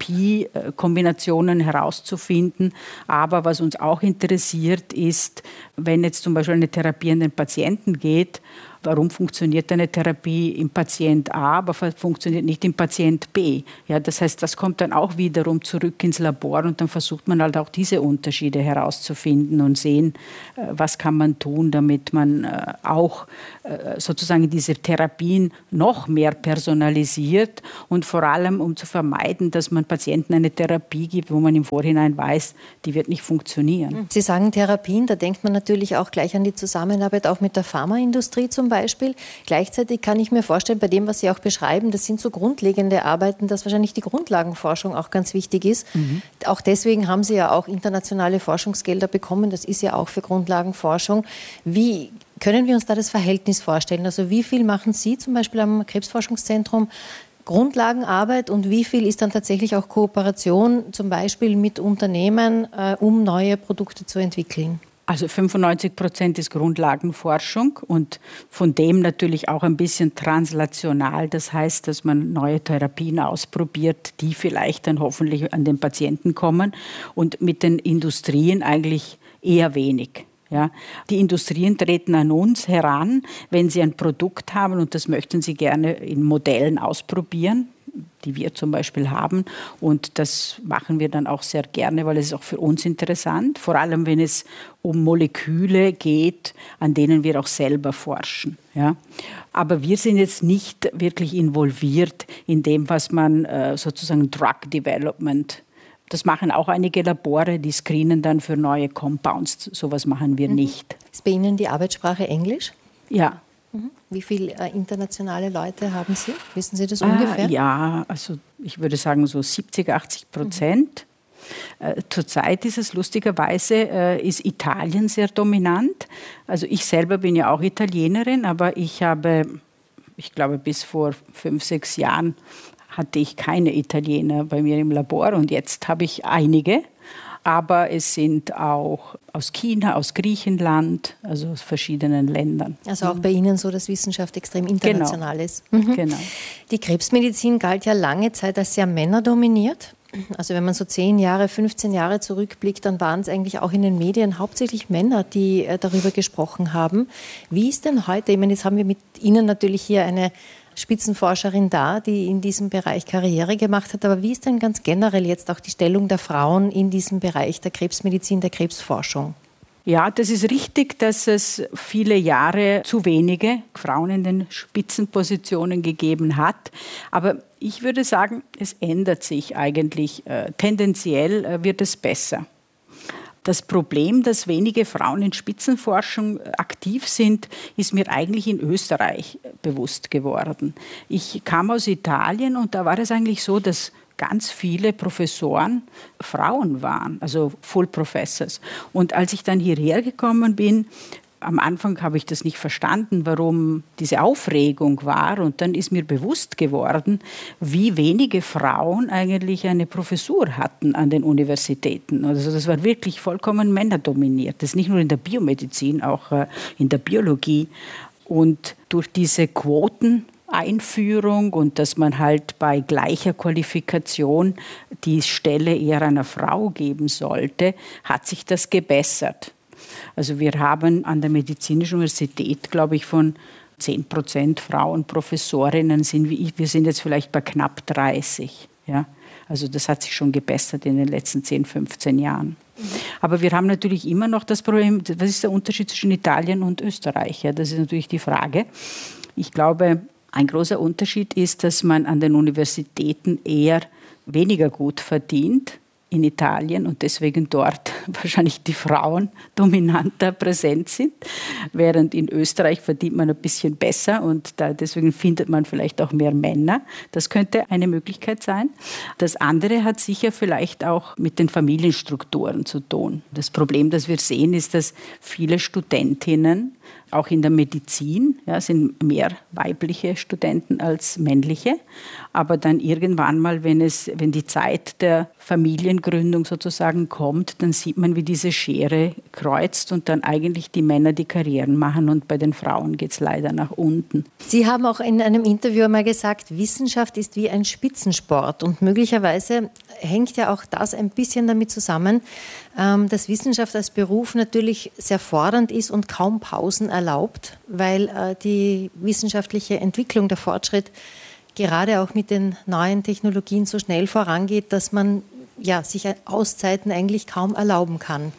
Therapiekombinationen herauszufinden. Aber was uns auch interessiert ist, wenn jetzt zum Beispiel eine Therapie an den Patienten geht, warum funktioniert eine Therapie im Patient A, aber funktioniert nicht im Patient B? Ja, das heißt, das kommt dann auch wiederum zurück ins Labor und dann versucht man halt auch diese Unterschiede herauszufinden und sehen, was kann man tun, damit man auch sozusagen diese Therapien noch mehr personalisiert und vor allem, um zu vermeiden, dass man Patienten eine Therapie gibt, wo man im Vorhinein weiß, die wird nicht funktionieren. Sie sagen Therapien, da denkt man natürlich auch gleich an die Zusammenarbeit auch mit der Pharmaindustrie zum Beispiel. Gleichzeitig kann ich mir vorstellen, bei dem, was Sie auch beschreiben, das sind so grundlegende Arbeiten, dass wahrscheinlich die Grundlagenforschung auch ganz wichtig ist. Mhm. Auch deswegen haben Sie ja auch internationale Forschungsgelder bekommen. Das ist ja auch für Grundlagenforschung. Wie können wir uns da das Verhältnis vorstellen? Also wie viel machen Sie zum Beispiel am Krebsforschungszentrum Grundlagenarbeit und wie viel ist dann tatsächlich auch Kooperation zum Beispiel mit Unternehmen, äh, um neue Produkte zu entwickeln? Also fünfundneunzig Prozent ist Grundlagenforschung und von dem natürlich auch ein bisschen translational. Das heißt, dass man neue Therapien ausprobiert, die vielleicht dann hoffentlich an den Patienten kommen und mit den Industrien eigentlich eher wenig. Ja, die Industrien treten an uns heran, wenn sie ein Produkt haben und das möchten sie gerne in Modellen ausprobieren, die wir zum Beispiel haben. Und das machen wir dann auch sehr gerne, weil es ist auch für uns interessant, vor allem wenn es um Moleküle geht, an denen wir auch selber forschen. Ja. Aber wir sind jetzt nicht wirklich involviert in dem, was man äh, sozusagen Drug Development. Das machen auch einige Labore, die screenen dann für neue Compounds. Sowas machen wir nicht. Ist bei Ihnen die Arbeitssprache Englisch? Ja. Wie viele äh, internationale Leute haben Sie? Wissen Sie das ungefähr? Äh, ja, also ich würde sagen so siebzig, achtzig Prozent. Mhm. Äh, zurzeit ist es lustigerweise, äh, ist Italien sehr dominant. Also ich selber bin ja auch Italienerin, aber ich habe, ich glaube bis vor fünf, sechs Jahren hatte ich keine Italiener bei mir im Labor und jetzt habe ich einige. Aber es sind auch aus China, aus Griechenland, also aus verschiedenen Ländern. Also auch bei Ihnen so, dass Wissenschaft extrem international genau. ist. Mhm. Genau. Die Krebsmedizin galt ja lange Zeit als sehr männerdominiert. Also wenn man so zehn Jahre, fünfzehn Jahre zurückblickt, dann waren es eigentlich auch in den Medien hauptsächlich Männer, die äh, darüber gesprochen haben. Wie ist denn heute, ich meine, jetzt haben wir mit Ihnen natürlich hier eine Spitzenforscherin da, die in diesem Bereich Karriere gemacht hat. Aber wie ist denn ganz generell jetzt auch die Stellung der Frauen in diesem Bereich der Krebsmedizin, der Krebsforschung? Ja, das ist richtig, dass es viele Jahre zu wenige Frauen in den Spitzenpositionen gegeben hat. Aber ich würde sagen, es ändert sich eigentlich. Äh, tendenziell äh, wird es besser. Das Problem, dass wenige Frauen in Spitzenforschung aktiv sind, ist mir eigentlich in Österreich bewusst geworden. Ich kam aus Italien und da war es eigentlich so, dass ganz viele Professoren Frauen waren, also Full Professors. Und als ich dann hierher gekommen bin, am Anfang habe ich das nicht verstanden, warum diese Aufregung war. Und dann ist mir bewusst geworden, wie wenige Frauen eigentlich eine Professur hatten an den Universitäten. Also das war wirklich vollkommen männerdominiert. Das ist nicht nur in der Biomedizin, auch in der Biologie. Und durch diese Quoteneinführung und dass man halt bei gleicher Qualifikation die Stelle eher einer Frau geben sollte, hat sich das gebessert. Also wir haben an der Medizinischen Universität, glaube ich, von zehn Prozent Frauen Professorinnen, sind wir, wir sind jetzt vielleicht bei knapp dreißig. Ja? Also das hat sich schon gebessert in den letzten zehn, fünfzehn Jahren. Aber wir haben natürlich immer noch das Problem, was ist der Unterschied zwischen Italien und Österreich? Ja, das ist natürlich die Frage. Ich glaube, ein großer Unterschied ist, dass man an den Universitäten eher weniger gut verdient in Italien und deswegen dort wahrscheinlich die Frauen dominanter präsent sind, während in Österreich verdient man ein bisschen besser und da deswegen findet man vielleicht auch mehr Männer. Das könnte eine Möglichkeit sein. Das andere hat sicher vielleicht auch mit den Familienstrukturen zu tun. Das Problem, das wir sehen, ist, dass viele Studentinnen auch in der Medizin, ja, sind mehr weibliche Studenten als männliche. Aber dann irgendwann mal, wenn, es, wenn die Zeit der Familiengründung sozusagen kommt, dann sieht man, wie diese Schere kreuzt und dann eigentlich die Männer die Karrieren machen und bei den Frauen geht es leider nach unten. Sie haben auch in einem Interview einmal gesagt, Wissenschaft ist wie ein Spitzensport und möglicherweise hängt ja auch das ein bisschen damit zusammen, dass Wissenschaft als Beruf natürlich sehr fordernd ist und kaum Pausen erlaubt, weil die wissenschaftliche Entwicklung, der Fortschritt gerade auch mit den neuen Technologien so schnell vorangeht, dass man ja, sich Auszeiten eigentlich kaum erlauben kann.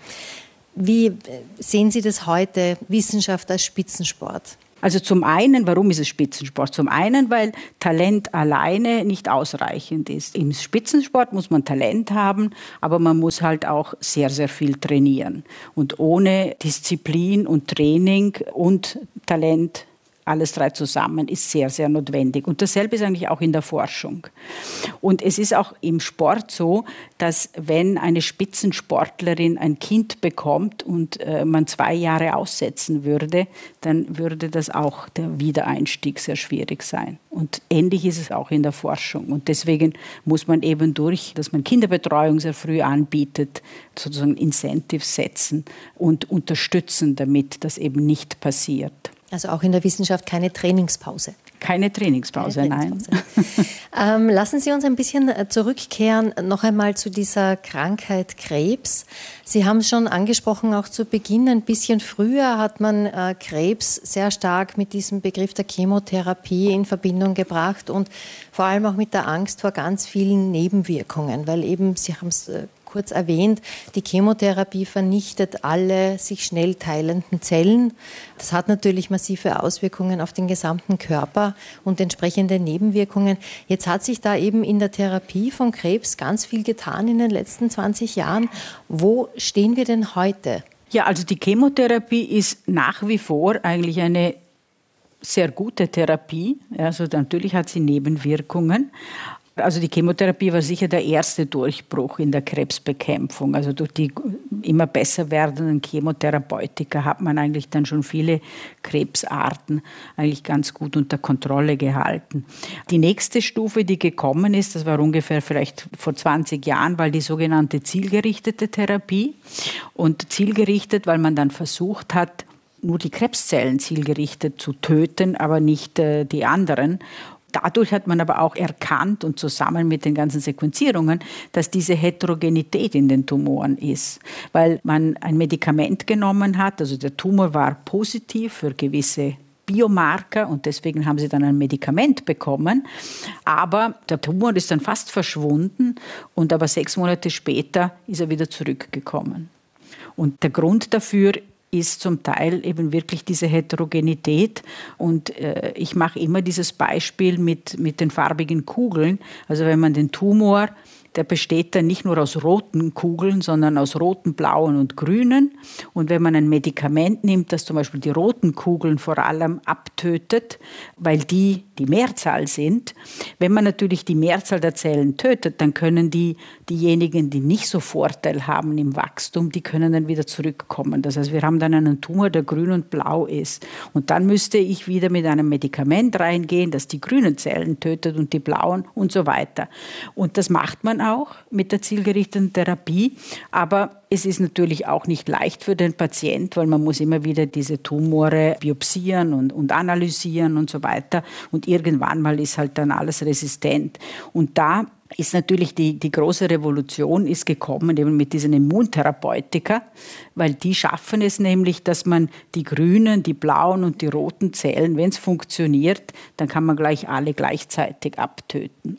Wie sehen Sie das heute, Wissenschaft als Spitzensport? Also zum einen, warum ist es Spitzensport? Zum einen, weil Talent alleine nicht ausreichend ist. Im Spitzensport muss man Talent haben, aber man muss halt auch sehr, sehr viel trainieren. Und ohne Disziplin und Training und Talent, alles drei zusammen, ist sehr, sehr notwendig. Und dasselbe ist eigentlich auch in der Forschung. Und es ist auch im Sport so, dass wenn eine Spitzensportlerin ein Kind bekommt und äh, man zwei Jahre aussetzen würde, dann würde das auch der Wiedereinstieg sehr schwierig sein. Und ähnlich ist es auch in der Forschung. Und deswegen muss man eben durch, dass man Kinderbetreuung sehr früh anbietet, sozusagen Incentives setzen und unterstützen, damit das eben nicht passiert. Also auch in der Wissenschaft keine Trainingspause. Keine Trainingspause, keine Trainingspause. nein. ähm, lassen Sie uns ein bisschen zurückkehren, noch einmal zu dieser Krankheit Krebs. Sie haben es schon angesprochen, auch zu Beginn, ein bisschen früher hat man äh, Krebs sehr stark mit diesem Begriff der Chemotherapie in Verbindung gebracht und vor allem auch mit der Angst vor ganz vielen Nebenwirkungen, weil eben, Sie haben es äh, kurz erwähnt, die Chemotherapie vernichtet alle sich schnell teilenden Zellen. Das hat natürlich massive Auswirkungen auf den gesamten Körper und entsprechende Nebenwirkungen. Jetzt hat sich da eben in der Therapie von Krebs ganz viel getan in den letzten zwanzig Jahren. Wo stehen wir denn heute? Ja, also die Chemotherapie ist nach wie vor eigentlich eine sehr gute Therapie. Also natürlich hat sie Nebenwirkungen. Also die Chemotherapie war sicher der erste Durchbruch in der Krebsbekämpfung. Also durch die immer besser werdenden Chemotherapeutika hat man eigentlich dann schon viele Krebsarten eigentlich ganz gut unter Kontrolle gehalten. Die nächste Stufe, die gekommen ist, das war ungefähr vielleicht vor zwanzig Jahren, war die sogenannte zielgerichtete Therapie. Und zielgerichtet, weil man dann versucht hat, nur die Krebszellen zielgerichtet zu töten, aber nicht äh, die anderen. Dadurch hat man aber auch erkannt und zusammen mit den ganzen Sequenzierungen, dass diese Heterogenität in den Tumoren ist. Weil man ein Medikament genommen hat, also der Tumor war positiv für gewisse Biomarker und deswegen haben sie dann ein Medikament bekommen. Aber der Tumor ist dann fast verschwunden und aber sechs Monate später ist er wieder zurückgekommen. Und der Grund dafür ist zum Teil eben wirklich diese Heterogenität. Und äh, ich mache immer dieses Beispiel mit, mit den farbigen Kugeln. Also wenn man den Tumor, der besteht dann nicht nur aus roten Kugeln, sondern aus roten, blauen und grünen. Und wenn man ein Medikament nimmt, das zum Beispiel die roten Kugeln vor allem abtötet, weil die die Mehrzahl sind, wenn man natürlich die Mehrzahl der Zellen tötet, dann können die, diejenigen, die nicht so Vorteil haben im Wachstum, die können dann wieder zurückkommen. Das heißt, wir haben dann einen Tumor, der grün und blau ist. Und dann müsste ich wieder mit einem Medikament reingehen, das die grünen Zellen tötet und die blauen und so weiter. Und das macht man auch mit der zielgerichteten Therapie, aber es ist natürlich auch nicht leicht für den Patient, weil man muss immer wieder diese Tumore biopsieren und, und analysieren und so weiter. Und irgendwann mal ist halt dann alles resistent. Und da ist natürlich die, die große Revolution ist gekommen eben mit diesen Immuntherapeutika, weil die schaffen es nämlich, dass man die grünen, die blauen und die roten Zellen, wenn es funktioniert, dann kann man gleich alle gleichzeitig abtöten.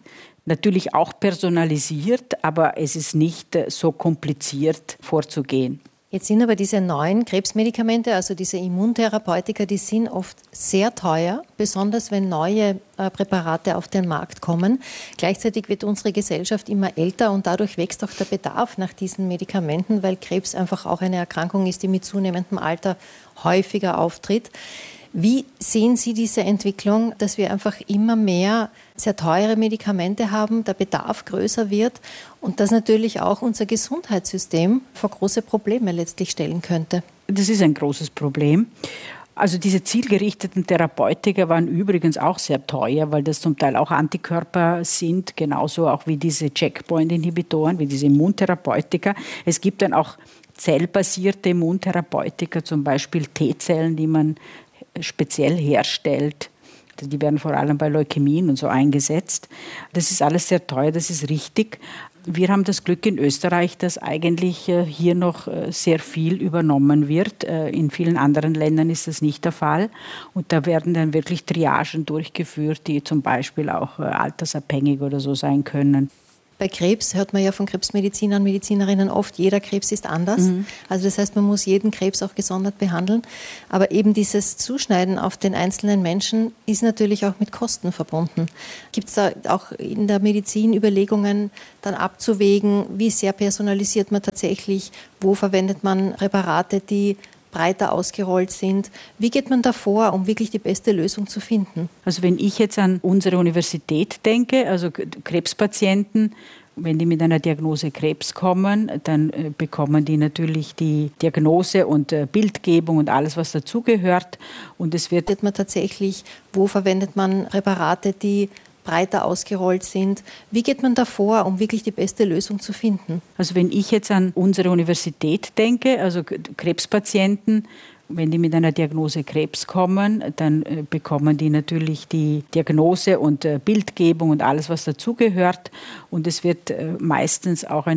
Natürlich auch personalisiert, aber es ist nicht so kompliziert vorzugehen. Jetzt sind aber diese neuen Krebsmedikamente, also diese Immuntherapeutika, die sind oft sehr teuer, besonders wenn neue äh, Präparate auf den Markt kommen. Gleichzeitig wird unsere Gesellschaft immer älter und dadurch wächst auch der Bedarf nach diesen Medikamenten, weil Krebs einfach auch eine Erkrankung ist, die mit zunehmendem Alter häufiger auftritt. Wie sehen Sie diese Entwicklung, dass wir einfach immer mehr sehr teure Medikamente haben, der Bedarf größer wird und das natürlich auch unser Gesundheitssystem vor große Probleme letztlich stellen könnte? Das ist ein großes Problem. Also diese zielgerichteten Therapeutika waren übrigens auch sehr teuer, weil das zum Teil auch Antikörper sind, genauso auch wie diese Checkpoint-Inhibitoren, wie diese Immuntherapeutika. Es gibt dann auch zellbasierte Immuntherapeutika, zum Beispiel T-Zellen, die man speziell herstellt. Die werden vor allem bei Leukämien und so eingesetzt. Das ist alles sehr teuer, das ist richtig. Wir haben das Glück in Österreich, dass eigentlich hier noch sehr viel übernommen wird. In vielen anderen Ländern ist das nicht der Fall. Und da werden dann wirklich Triagen durchgeführt, die zum Beispiel auch altersabhängig oder so sein können. Bei Krebs hört man ja von Krebsmedizinern und Medizinerinnen oft, jeder Krebs ist anders. Mhm. Also das heißt, man muss jeden Krebs auch gesondert behandeln. Aber eben dieses Zuschneiden auf den einzelnen Menschen ist natürlich auch mit Kosten verbunden. Gibt es da auch in der Medizin Überlegungen, dann abzuwägen, wie sehr personalisiert man tatsächlich, wo verwendet man Präparate, die breiter ausgerollt sind. Wie geht man da vor, um wirklich die beste Lösung zu finden? Also wenn ich jetzt an unsere Universität denke, also Krebspatienten, wenn die mit einer Diagnose Krebs kommen, dann äh, bekommen die natürlich die Diagnose und äh, Bildgebung und alles, was dazugehört. Und es wird man tatsächlich, wo verwendet man Präparate, die breiter ausgerollt sind. Wie geht man da vor, um wirklich die beste Lösung zu finden? Also wenn ich jetzt an unsere Universität denke, also Krebspatienten, wenn die mit einer Diagnose Krebs kommen, dann äh, bekommen die natürlich die Diagnose und äh, Bildgebung und alles, was dazugehört. Und es wird äh, meistens auch ein